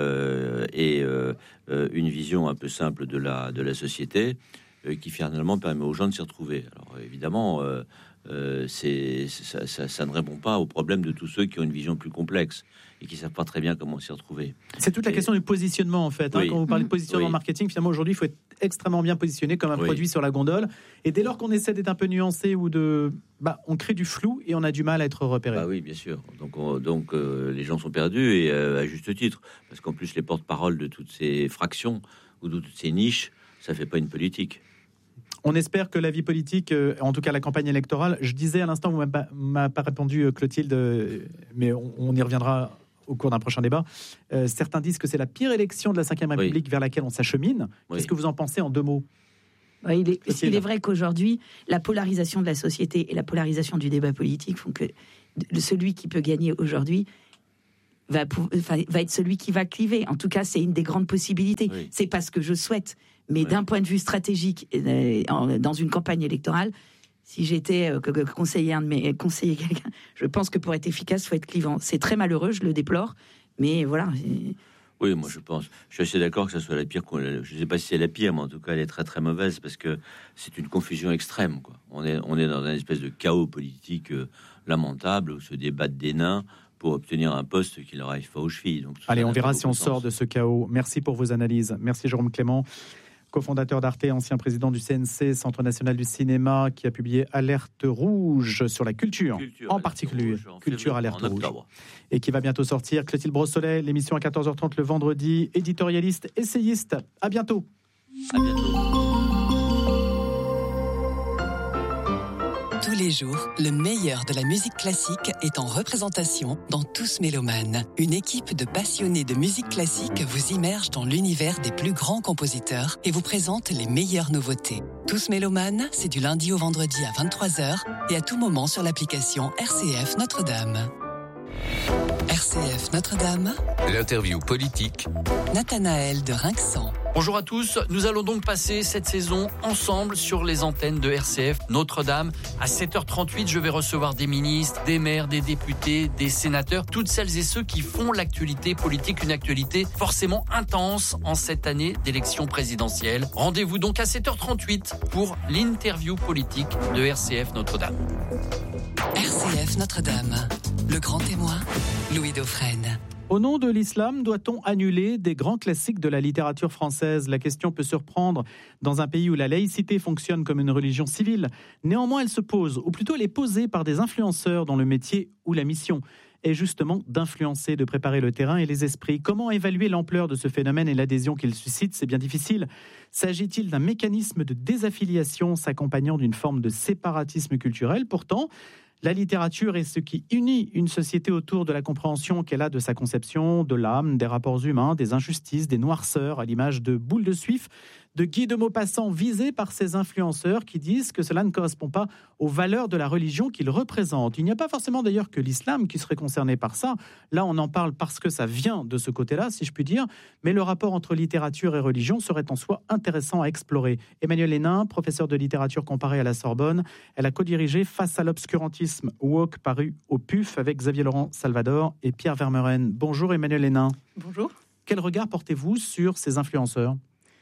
et une vision un peu simple de la société qui finalement permet aux gens de s'y retrouver. Alors évidemment, ça ne répond pas au problème de tous ceux qui ont une vision plus complexe et qui ne savent pas très bien comment s'y retrouver. C'est toute la question du positionnement, en fait. Oui. Quand vous parlez de positionnement Oui. marketing, finalement, aujourd'hui, il faut être extrêmement bien positionné comme un produit sur la gondole. Et dès lors qu'on essaie d'être un peu nuancé ou on crée du flou et on a du mal à être repéré. Oui, bien sûr. Donc les gens sont perdus et à juste titre. Parce qu'en plus, les porte-paroles de toutes ces fractions ou de toutes ces niches, ça ne fait pas une politique. On espère que la vie politique, en tout cas la campagne électorale, je disais à l'instant, vous ne m'avez pas répondu, Clotilde, mais on y reviendra au cours d'un prochain débat. Certains disent que c'est la pire élection de la Ve République vers laquelle on s'achemine. Oui. Qu'est-ce que vous en pensez en 2 mots ? Il est vrai qu'aujourd'hui, la polarisation de la société et la polarisation du débat politique font que celui qui peut gagner aujourd'hui va être celui qui va cliver. En tout cas, c'est une des grandes possibilités. Oui. C'est pas ce que je souhaite. Mais d'un point de vue stratégique, dans une campagne électorale, si j'étais conseiller quelqu'un, je pense que pour être efficace, il faut être clivant. C'est très malheureux, je le déplore, mais voilà. Oui, moi je suis assez d'accord que ça soit la pire. Je ne sais pas si c'est la pire, mais en tout cas elle est très très mauvaise parce que c'est une confusion extrême, quoi. On est dans une espèce de chaos politique lamentable où se débattent des nains pour obtenir un poste qui leur arrive pas aux chevilles. Donc, allez, on verra si on sort de ce chaos. Merci pour vos analyses. Merci Jérôme Clément, cofondateur d'Arte, ancien président du CNC, Centre National du Cinéma, qui a publié Alerte Rouge sur la culture en particulier. Culture Alerte Rouge. Et qui va bientôt sortir. Clotilde Brossolet, l'émission à 14h30 le vendredi, éditorialiste, essayiste. À bientôt. À bientôt. Tous les jours, le meilleur de la musique classique est en représentation dans Tous Mélomanes. Une équipe de passionnés de musique classique vous immerge dans l'univers des plus grands compositeurs et vous présente les meilleures nouveautés. Tous Mélomanes, c'est du lundi au vendredi à 23h et à tout moment sur l'application RCF Notre-Dame. RCF Notre-Dame, L'interview politique. Nathanaël de Rinxan. Bonjour à tous, nous allons donc passer cette saison ensemble sur les antennes de RCF Notre-Dame. À 7h38, je vais recevoir des ministres, des maires, des députés, des sénateurs, toutes celles et ceux qui font l'actualité politique, une actualité forcément intense en cette année d'élection présidentielle. Rendez-vous donc à 7h38 pour l'interview politique de RCF Notre-Dame. RCF Notre-Dame, le grand témoin, Louis Dauphren. Au nom de l'islam, doit-on annuler des grands classiques de la littérature française ? La question peut surprendre dans un pays où la laïcité fonctionne comme une religion civile. Néanmoins, elle se pose, ou plutôt elle est posée par des influenceurs dont le métier ou la mission est justement d'influencer, de préparer le terrain et les esprits. Comment évaluer l'ampleur de ce phénomène et l'adhésion qu'il suscite ? C'est bien difficile. S'agit-il d'un mécanisme de désaffiliation s'accompagnant d'une forme de séparatisme culturel ? Pourtant, la littérature est ce qui unit une société autour de la compréhension qu'elle a de sa conception, de l'âme, des rapports humains, des injustices, des noirceurs, à l'image de Boule de Suif, de Guy de Maupassant, visé par ces influenceurs qui disent que cela ne correspond pas aux valeurs de la religion qu'ils représentent. Il n'y a pas forcément d'ailleurs que l'islam qui serait concerné par ça. Là, on en parle parce que ça vient de ce côté-là, si je puis dire, mais le rapport entre littérature et religion serait en soi intéressant à explorer. Emmanuelle Hénin, professeure de littérature comparée à la Sorbonne, elle a co-dirigé Face à l'obscurantisme Woke, paru au PUF avec Xavier Laurent Salvador et Pierre Vermeuren. Bonjour Emmanuelle Hénin. Bonjour. Quel regard portez-vous sur ces influenceurs ?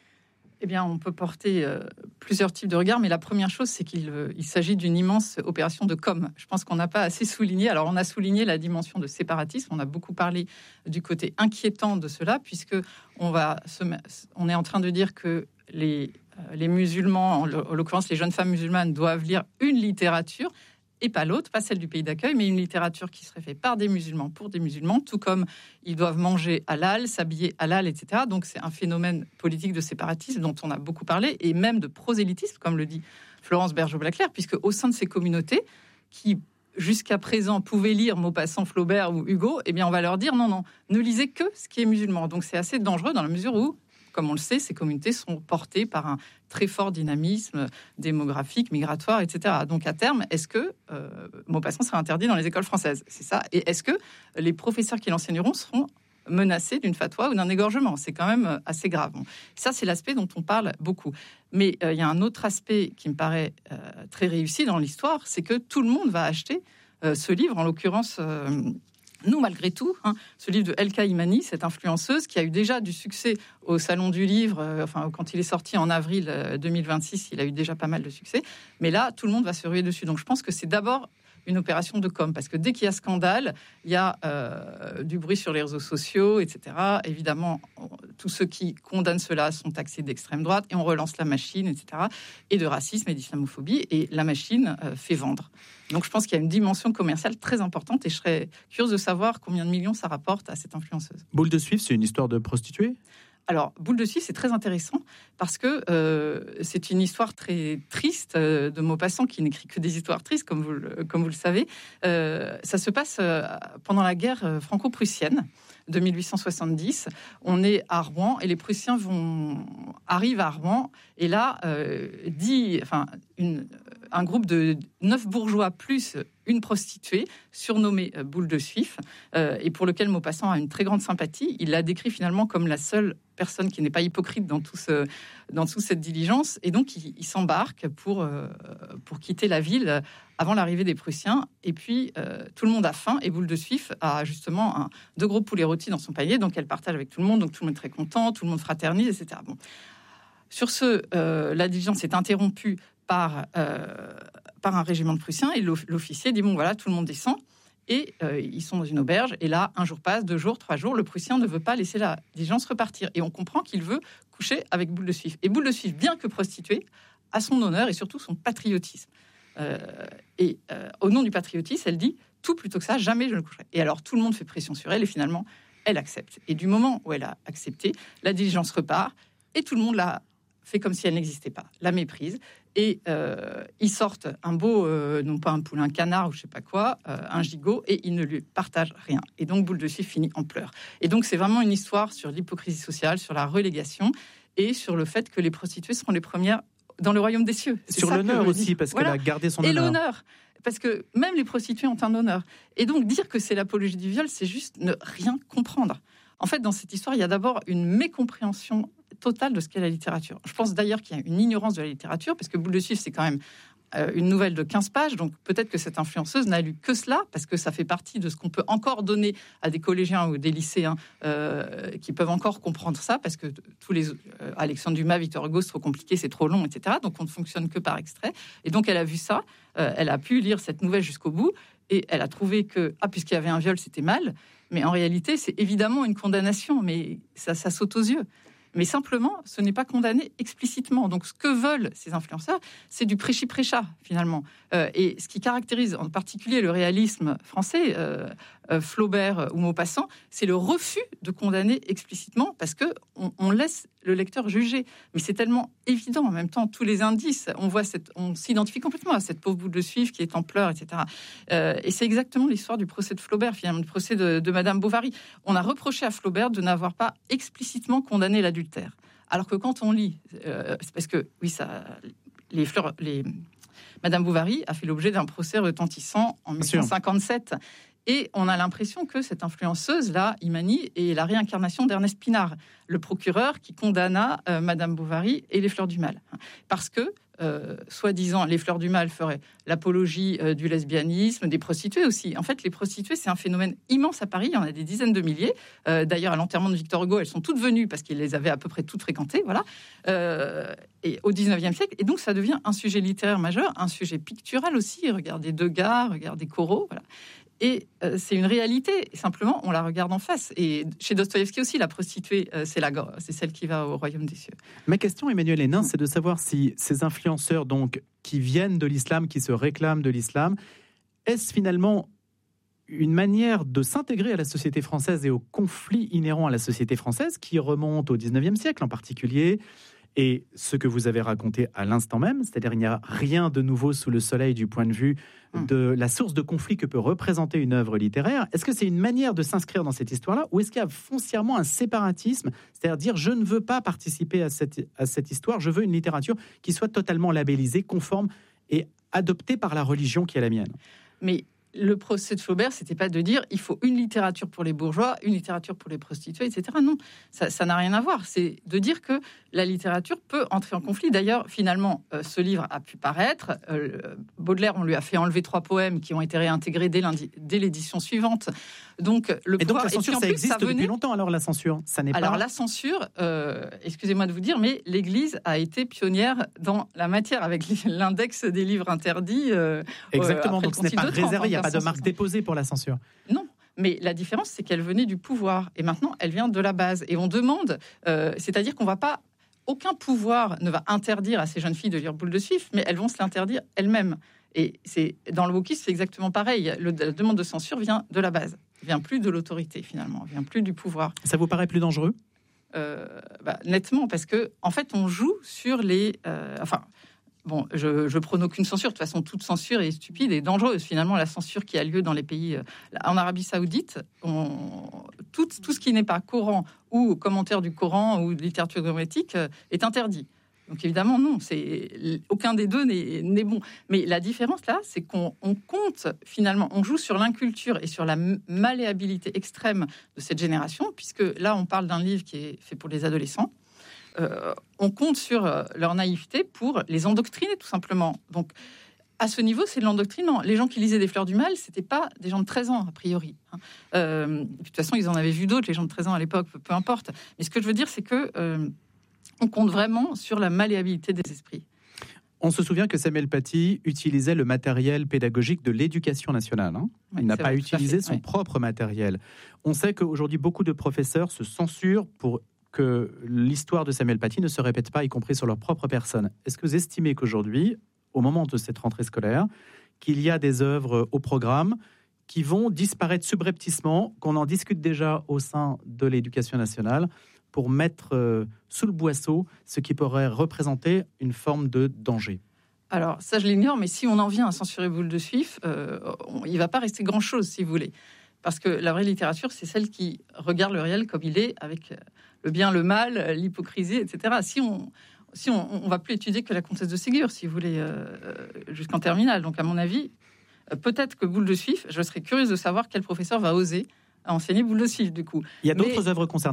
Eh bien, on peut porter plusieurs types de regards, mais la première chose, c'est qu'il s'agit d'une immense opération de com. Je pense qu'on n'a pas assez souligné. Alors, on a souligné la dimension de séparatisme. On a beaucoup parlé du côté inquiétant de cela, puisque on est en train de dire que les musulmans, en l'occurrence les jeunes femmes musulmanes, doivent lire une littérature et pas l'autre, pas celle du pays d'accueil, mais une littérature qui serait faite par des musulmans pour des musulmans, tout comme ils doivent manger halal, s'habiller halal, etc. Donc c'est un phénomène politique de séparatisme dont on a beaucoup parlé, et même de prosélytisme, comme le dit Florence Bergeau-Blaclair, puisque au sein de ces communautés qui jusqu'à présent pouvaient lire Maupassant, Flaubert ou Hugo, eh bien on va leur dire non, ne lisez que ce qui est musulman. Donc c'est assez dangereux dans la mesure où, comme on le sait, ces communautés sont portées par un très fort dynamisme démographique, migratoire, etc. Donc à terme, est-ce que Maupassant sera interdit dans les écoles françaises ? C'est ça. Et est-ce que les professeurs qui l'enseigneront seront menacés d'une fatwa ou d'un égorgement ? C'est quand même assez grave. Bon, ça, c'est l'aspect dont on parle beaucoup. Mais il y a un autre aspect qui me paraît très réussi dans l'histoire, c'est que tout le monde va acheter ce livre, en l'occurrence Nous, malgré tout, ce livre de Elka Imani, cette influenceuse qui a eu déjà du succès au Salon du Livre, quand il est sorti en avril 2026, il a eu déjà pas mal de succès. Mais là, tout le monde va se ruer dessus. Donc je pense que c'est d'abord une opération de com, parce que dès qu'il y a scandale, il y a du bruit sur les réseaux sociaux, etc. Évidemment, tous ceux qui condamnent cela sont taxés d'extrême droite, et on relance la machine, etc. Et de racisme et d'islamophobie, et la machine fait vendre. Donc je pense qu'il y a une dimension commerciale très importante, et je serais curieuse de savoir combien de millions ça rapporte à cette influenceuse. Boule de Suif, c'est une histoire de prostituée ? Alors, Boule de Suif, c'est très intéressant parce que c'est une histoire très triste de Maupassant qui n'écrit que des histoires tristes, comme vous le savez. Ça se passe pendant la guerre franco-prussienne de 1870. On est à Rouen et les Prussiens arrivent à Rouen. Et là, un groupe de 9 bourgeois plus une prostituée surnommée Boule de Suif et pour lequel Maupassant a une très grande sympathie. Il la décrit finalement comme la seule personne qui n'est pas hypocrite dans toute cette diligence. Et donc, il s'embarque pour quitter la ville avant l'arrivée des Prussiens. Et puis, tout le monde a faim et Boule de Suif a justement 2 gros poulets rôtis dans son panier. Donc, elle partage avec tout le monde. Donc, tout le monde est très content, tout le monde fraternise, etc. Bon. Sur ce, la diligence est interrompue par un régiment de Prussiens et l'officier dit, bon, voilà, tout le monde descend. Et ils sont dans une auberge. Et là, 1 jour passe, 2 jours, 3 jours. Le Prussien ne veut pas laisser la diligence repartir. Et on comprend qu'il veut coucher avec Boule de Suif. Et Boule de Suif, bien que prostituée, a son honneur et surtout son patriotisme. Au nom du patriotisme, elle dit, tout plutôt que ça, jamais je ne coucherai. Et alors, tout le monde fait pression sur elle et finalement, elle accepte. Et du moment où elle a accepté, la diligence repart et tout le monde la fait comme si elle n'existait pas, la méprise. Et ils sortent un beau, non pas un poule, un canard ou je sais pas quoi, un gigot, et ils ne lui partagent rien. Et donc Boule de Suif finit en pleurs. Et donc c'est vraiment une histoire sur l'hypocrisie sociale, sur la relégation et sur le fait que les prostituées seront les premières dans le royaume des cieux. C'est sur l'honneur aussi, parce qu'elle a gardé son honneur. Et l'honneur, parce que même les prostituées ont un honneur. Et donc dire que c'est l'apologie du viol, c'est juste ne rien comprendre. En fait, dans cette histoire, il y a d'abord une mécompréhension totale de ce qu'est la littérature. Je pense d'ailleurs qu'il y a une ignorance de la littérature, parce que Boule de Suif, c'est quand même une nouvelle de 15 pages, donc peut-être que cette influenceuse n'a lu que cela, parce que ça fait partie de ce qu'on peut encore donner à des collégiens ou des lycéens qui peuvent encore comprendre ça, parce que tous les Alexandre Dumas, Victor Hugo, c'est trop compliqué, c'est trop long, etc. Donc on ne fonctionne que par extrait. Et donc elle a vu ça, elle a pu lire cette nouvelle jusqu'au bout, et elle a trouvé que, puisqu'il y avait un viol, c'était mal, mais en réalité, c'est évidemment une condamnation, mais ça saute aux yeux. Mais simplement, ce n'est pas condamné explicitement. Donc, ce que veulent ces influenceurs, c'est du prêchi-prêcha, finalement. Et ce qui caractérise en particulier le réalisme français, Flaubert ou Maupassant, c'est le refus de condamner explicitement, parce que on laisse le lecteur juger. Mais c'est tellement évident, en même temps, tous les indices, on s'identifie complètement à cette pauvre Boule de Suif qui est en pleurs, etc. Et c'est exactement l'histoire du procès de Flaubert, finalement, le procès de Madame Bovary. On a reproché à Flaubert de n'avoir pas explicitement condamné l'adultère. Alors que quand on lit, c'est parce que, oui, Madame Bovary a fait l'objet d'un procès retentissant en 1957. Et on a l'impression que cette influenceuse-là, Imani, est la réincarnation d'Ernest Pinard, le procureur qui condamna Madame Bovary et les Fleurs du Mal. Parce que, soi-disant, les Fleurs du Mal feraient l'apologie du lesbianisme, des prostituées aussi. En fait, les prostituées, c'est un phénomène immense à Paris. Il y en a des dizaines de milliers. D'ailleurs, à l'enterrement de Victor Hugo, elles sont toutes venues parce qu'il les avait à peu près toutes fréquentées. Voilà. Et au 19e siècle. Et donc, ça devient un sujet littéraire majeur, un sujet pictural aussi. Regardez Degas, regardez Corot. Voilà. Et c'est une réalité, simplement on la regarde en face. Et chez Dostoïevski aussi, la prostituée, c'est celle qui va au royaume des cieux. Ma question, Emmanuel Hénin, c'est de savoir si ces influenceurs donc, qui viennent de l'islam, qui se réclament de l'islam, est-ce finalement une manière de s'intégrer à la société française et aux conflits inhérents à la société française qui remontent au 19e siècle en particulier? Et ce que vous avez raconté à l'instant même, c'est-à-dire il n'y a rien de nouveau sous le soleil du point de vue de la source de conflit que peut représenter une œuvre littéraire. Est-ce que c'est une manière de s'inscrire dans cette histoire-là, ou est-ce qu'il y a foncièrement un séparatisme, c'est-à-dire dire je ne veux pas participer à cette histoire, je veux une littérature qui soit totalement labellisée, conforme et adoptée par la religion qui est la mienne? Mais le procès de Flaubert, c'était pas de dire il faut une littérature pour les bourgeois, une littérature pour les prostituées, etc. Non, ça n'a rien à voir. C'est de dire que la littérature peut entrer en conflit. D'ailleurs, finalement, ce livre a pu paraître. Baudelaire, on lui a fait enlever 3 poèmes qui ont été réintégrés dès l'édition suivante. Donc, donc la censure, ça existe depuis longtemps, alors la censure, ça n'est pas... Alors la censure, excusez-moi de vous dire, mais l'Église a été pionnière dans la matière avec l'index des livres interdits. Exactement, donc ce n'est pas réservé, il n'y a pas de marque déposée pour la censure. Non, mais la différence, c'est qu'elle venait du pouvoir, et maintenant, elle vient de la base. Et on demande, c'est-à-dire qu'on va pas... Aucun pouvoir ne va interdire à ces jeunes filles de lire Boule de Suif, mais elles vont se l'interdire elles-mêmes. Et dans le wokisme, c'est exactement pareil. La demande de censure vient de la base, vient plus de l'autorité finalement, vient plus du pouvoir. Ça vous paraît plus dangereux ? Nettement, parce que en fait, on joue sur les. Bon, je prône aucune censure. De toute façon, toute censure est stupide et dangereuse. Finalement, la censure qui a lieu dans les pays en Arabie Saoudite, tout ce qui n'est pas Coran ou commentaire du Coran ou de littérature grammatique est interdit. Donc évidemment, non, aucun des deux n'est bon. Mais la différence là, c'est qu'on compte finalement, on joue sur l'inculture et sur la malléabilité extrême de cette génération, puisque là, on parle d'un livre qui est fait pour les adolescents. On compte sur leur naïveté pour les endoctriner, tout simplement. Donc, à ce niveau, c'est de l'endoctrinement. Les gens qui lisaient des Fleurs du Mal, c'était pas des gens de 13 ans, a priori. De toute façon, ils en avaient vu d'autres, les gens de 13 ans à l'époque, peu importe. Mais ce que je veux dire, c'est que on compte vraiment sur la malléabilité des esprits. On se souvient que Samuel Paty utilisait le matériel pédagogique de l'éducation nationale. Il n'a pas utilisé son propre matériel. On sait qu'aujourd'hui, beaucoup de professeurs se censurent pour que l'histoire de Samuel Paty ne se répète pas, y compris sur leur propre personne. Est-ce que vous estimez qu'aujourd'hui, au moment de cette rentrée scolaire, qu'il y a des œuvres au programme qui vont disparaître subrepticement, qu'on en discute déjà au sein de l'éducation nationale, pour mettre sous le boisseau ce qui pourrait représenter une forme de danger? Alors, ça, je l'ignore, mais si on en vient à censurer Boule de Suif, il ne va pas rester grand-chose, si vous voulez. Parce que la vraie littérature, c'est celle qui regarde le réel comme il est, avec le bien, le mal, l'hypocrisie, etc. Si on va plus étudier que la comtesse de Ségur, si vous voulez, jusqu'en terminale. Donc, à mon avis, peut-être que Boule de Suif, je serais curieuse de savoir quel professeur va oser enseigner Boule de Suif, du coup. Il y a d'autres œuvres concernées ?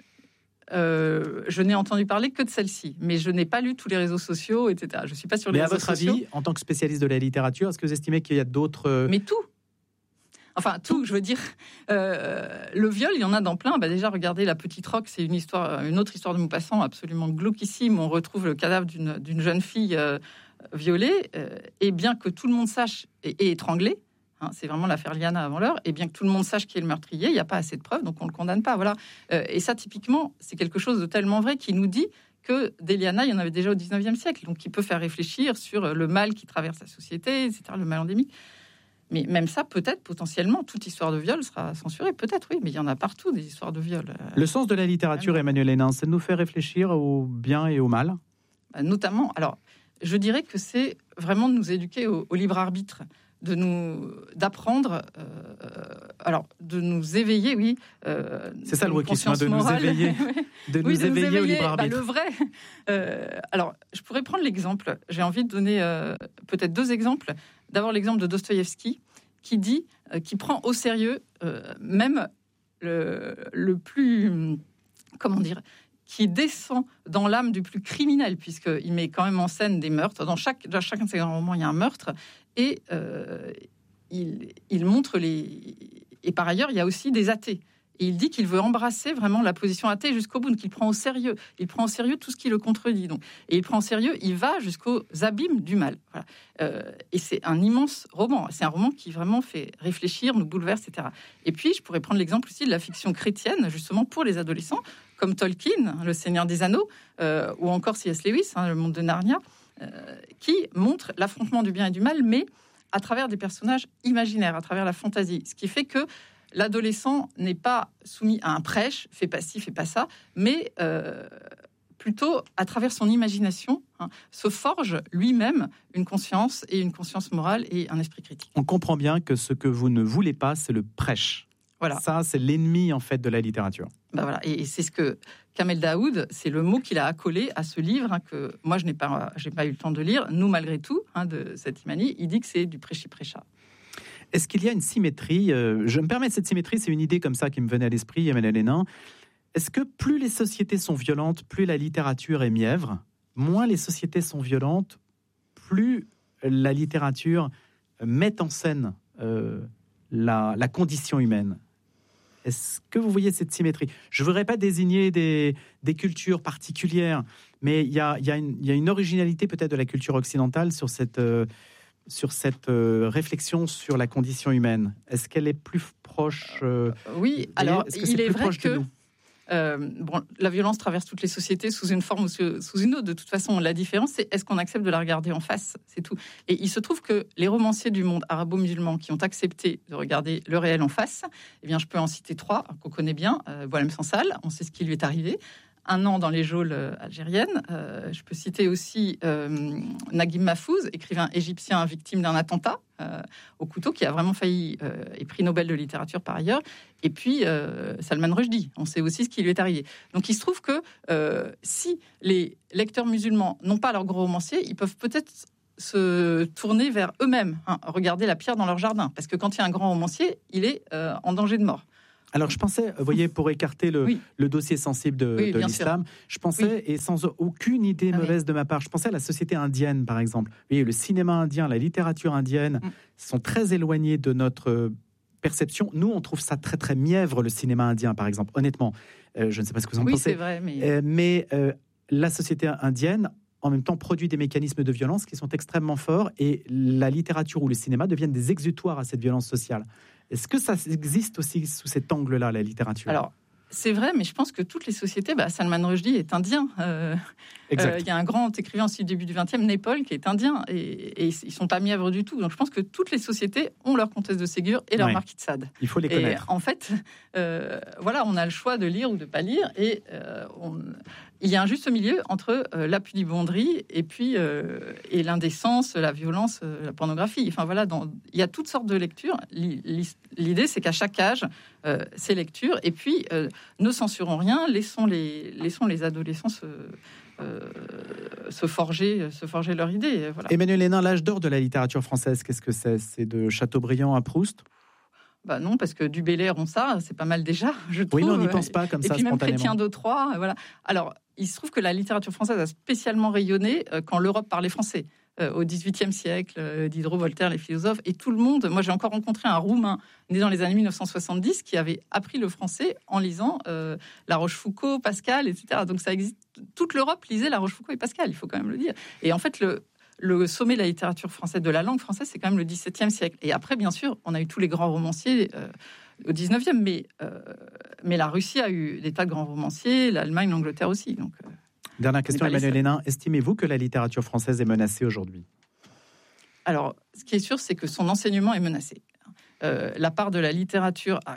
Je n'ai entendu parler que de celle-ci, mais je n'ai pas lu tous les réseaux sociaux, etc. Je suis pas sur les réseaux sociaux. Mais à votre avis, en tant que spécialiste de la littérature, est-ce que vous estimez qu'il y a d'autres... Mais tout. Enfin, tout, je veux dire, le viol, il y en a dans plein. Déjà, regardez La Petite Roque, c'est une autre histoire de Maupassant absolument glauquissime. On retrouve le cadavre d'une jeune fille violée, et bien que tout le monde sache, et étranglée, c'est vraiment l'affaire Liana avant l'heure, et bien que tout le monde sache qui est le meurtrier, il n'y a pas assez de preuves, donc on ne le condamne pas. Voilà. Et ça, typiquement, c'est quelque chose de tellement vrai qui nous dit que des Liana, il y en avait déjà au 19e siècle, donc qui peut faire réfléchir sur le mal qui traverse la société, etc., le mal endémique. Mais même ça, peut-être, potentiellement, toute histoire de viol sera censurée. Peut-être, oui, mais il y en a partout, des histoires de viol. Le sens de la littérature, Emmanuel Hénin, c'est de nous faire réfléchir au bien et au mal ? Notamment, alors, je dirais que c'est vraiment de nous éduquer au libre arbitre, d'apprendre, de nous éveiller, oui. C'est ça le wokisme, de nous éveiller, de nous éveiller au libre arbitre. Le vrai. Alors, je pourrais prendre l'exemple. J'ai envie de donner peut-être 2 exemples. D'abord, l'exemple de Dostoïevski, qui prend au sérieux même le plus, qui descend dans l'âme du plus criminel, puisqu'il met quand même en scène des meurtres. Dans chacun de ses grands romans, il y a un meurtre, et il montre Et par ailleurs, il y a aussi des athées. Et il dit qu'il veut embrasser vraiment la position athée jusqu'au bout, qu'il prend au sérieux. Il prend au sérieux tout ce qui le contredit. Donc. Et il prend au sérieux, il va jusqu'aux abîmes du mal. Voilà. Et c'est un immense roman. C'est un roman qui vraiment fait réfléchir, nous bouleverse, etc. Et puis, je pourrais prendre l'exemple aussi de la fiction chrétienne, justement pour les adolescents, comme Tolkien, Le Seigneur des Anneaux, ou encore C.S. Lewis, Le Monde de Narnia, qui montre l'affrontement du bien et du mal, mais à travers des personnages imaginaires, à travers la fantaisie. Ce qui fait que l'adolescent n'est pas soumis à un prêche, fais pas ci, fais pas ça, mais plutôt, à travers son imagination, se forge lui-même une conscience morale et un esprit critique. On comprend bien que ce que vous ne voulez pas, c'est le prêche. Voilà. Ça, c'est l'ennemi, en fait, de la littérature. Voilà. Et c'est ce que Kamel Daoud, c'est le mot qu'il a accolé à ce livre, que moi, je n'ai pas eu le temps de lire. Nous, malgré tout, de Satimani, il dit que c'est du prêchi-prêcha. Est-ce qu'il y a une symétrie ? Je me permets cette symétrie, c'est une idée comme ça qui me venait à l'esprit, Emmanuel Hénin. Est-ce que plus les sociétés sont violentes, plus la littérature est mièvre ? Moins les sociétés sont violentes, plus la littérature met en scène la condition humaine. Est-ce que vous voyez cette symétrie ? Je ne voudrais pas désigner des cultures particulières, mais il y a une originalité peut-être de la culture occidentale sur cette réflexion sur la condition humaine. Est-ce qu'elle est plus proche Oui, alors il est vrai que nous la violence traverse toutes les sociétés sous une forme ou sous une autre. De toute façon, la différence, c'est est-ce qu'on accepte de la regarder en face ? C'est tout. Et il se trouve que les romanciers du monde arabo-musulman qui ont accepté de regarder le réel en face, eh bien, je peux en citer 3 qu'on connaît bien. Boualem Sansal, on sait ce qui lui est arrivé. 1 an dans les geôles algériennes. Je peux citer aussi Naguib Mahfouz, écrivain égyptien victime d'un attentat au couteau, qui a vraiment failli et prix Nobel de littérature par ailleurs. Et puis Salman Rushdie, on sait aussi ce qui lui est arrivé. Donc il se trouve que si les lecteurs musulmans n'ont pas leur gros romancier, ils peuvent peut-être se tourner vers eux-mêmes, regarder la pierre dans leur jardin. Parce que quand il y a un grand romancier, il est en danger de mort. Alors, je pensais, vous voyez, pour écarter le dossier sensible de l'islam, je pensais, et sans aucune idée mauvaise de ma part, je pensais à la société indienne, par exemple. Vous voyez, le cinéma indien, la littérature indienne sont très éloignés de notre perception. Nous, on trouve ça très, très mièvre, le cinéma indien, par exemple. Honnêtement, je ne sais pas ce que vous en pensez. Oui, c'est vrai. Mais la société indienne, en même temps, produit des mécanismes de violence qui sont extrêmement forts, et la littérature ou le cinéma deviennent des exutoires à cette violence sociale. Est-ce que ça existe aussi sous cet angle-là, la littérature ? Alors, c'est vrai, mais je pense que toutes les sociétés... Salman Rushdie est indien. Il y a un grand écrivain aussi du début du XXe, Naipaul, qui est indien. Et ils ne sont pas mièvres du tout. Donc, je pense que toutes les sociétés ont leur comtesse de Ségur et leur marquis de Sade. Il faut les connaître. Et en fait, on a le choix de lire ou de ne pas lire. Et il y a un juste milieu entre la pudibonderie et puis et l'indécence, la violence, la pornographie. Enfin voilà, il y a toutes sortes de lectures. L'idée, c'est qu'à chaque âge, ces lectures. Et puis, ne censurons rien, laissons les adolescents se forger leur idée. Voilà. Emmanuel Hénin, l'âge d'or de la littérature française, qu'est-ce que c'est ? C'est de Chateaubriand à Proust ? Non, parce que du Bellay, Ronsard, c'est pas mal déjà, je trouve. Oui, mais on n'y pense pas comme ça, spontanément. Et puis même Chrétien d'Autroy, voilà. Alors, il se trouve que la littérature française a spécialement rayonné quand l'Europe parlait français. Au XVIIIe siècle, Diderot, Voltaire, les philosophes, et tout le monde. Moi, j'ai encore rencontré un Roumain né dans les années 1970 qui avait appris le français en lisant La Rochefoucauld, Pascal, etc. Donc, ça existe. Toute l'Europe lisait La Rochefoucauld et Pascal, il faut quand même le dire. Et en fait, le sommet de la littérature française, de la langue française, c'est quand même le XVIIe siècle. Et après, bien sûr, on a eu tous les grands romanciers au XIXe, mais la Russie a eu des tas de grands romanciers, l'Allemagne, l'Angleterre aussi. Donc, dernière question, Emmanuel Hénin. Estimez-vous que la littérature française est menacée aujourd'hui ? Alors, ce qui est sûr, c'est que son enseignement est menacé. La part de la littérature a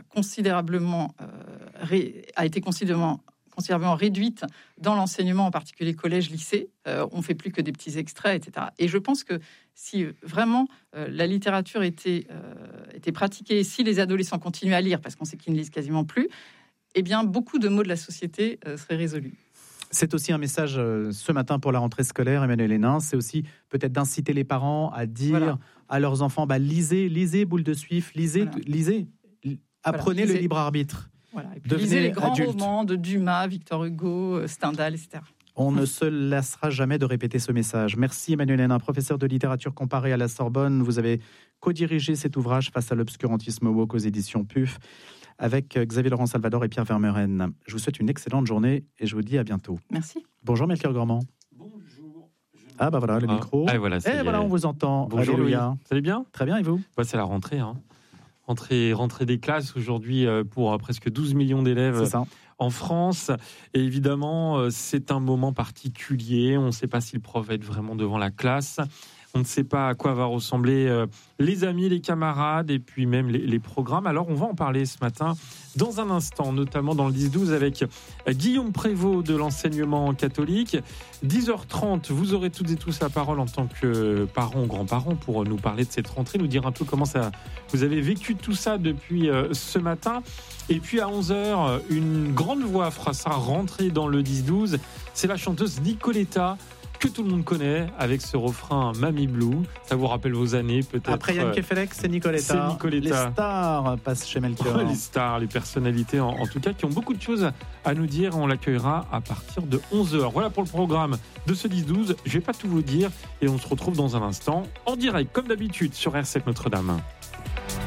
été considérablement réduite dans l'enseignement, en particulier collège, lycée. On ne fait plus que des petits extraits, etc. Et je pense que si vraiment la littérature était pratiquée, si les adolescents continuaient à lire, parce qu'on sait qu'ils ne lisent quasiment plus, eh bien, beaucoup de maux de la société seraient résolus. C'est aussi un message ce matin pour la rentrée scolaire, Emmanuel Hénin. C'est aussi peut-être d'inciter les parents à dire à leurs enfants, lisez Boule de Suif, lisez, apprenez le libre arbitre. Voilà. Et puis lisez les grands romans de Dumas, Victor Hugo, Stendhal, etc. On ne se lassera jamais de répéter ce message. Merci Emmanuel Hénin, professeur de littérature comparée à la Sorbonne. Vous avez co-dirigé cet ouvrage Face à l'obscurantisme woke aux éditions PUF avec Xavier Laurent Salvador et Pierre Vermeuren. Je vous souhaite une excellente journée et je vous dis à bientôt. Merci. Bonjour Melchior Gormand. Bonjour. Voilà le micro. Voilà, on vous entend. Bonjour Louis. Ça allez bien ? Très bien, et vous ? C'est la rentrée. Rentrée des classes aujourd'hui pour presque 12 millions d'élèves en France. Et évidemment, c'est un moment particulier. On ne sait pas si le prof va être vraiment devant la classe. On ne sait pas à quoi va ressembler les amis, les camarades et puis même les programmes. Alors, on va en parler ce matin dans un instant, notamment dans le 10-12 avec Guillaume Prévost de l'enseignement catholique. 10h30, vous aurez toutes et tous la parole en tant que parents ou grands-parents pour nous parler de cette rentrée, nous dire un peu comment vous avez vécu tout ça depuis ce matin. Et puis à 11h, une grande voix fera sa rentrée dans le 10-12. C'est la chanteuse Nicoletta que tout le monde connaît avec ce refrain Mamie Blue. Ça vous rappelle vos années peut-être. Après Yann Kefelec, c'est Nicoletta. Les stars passent chez Melchior. Les stars, les personnalités en tout cas qui ont beaucoup de choses à nous dire. On l'accueillera à partir de 11h. Voilà pour le programme de ce 10-12. Je ne vais pas tout vous dire et on se retrouve dans un instant en direct comme d'habitude sur RCF Notre-Dame.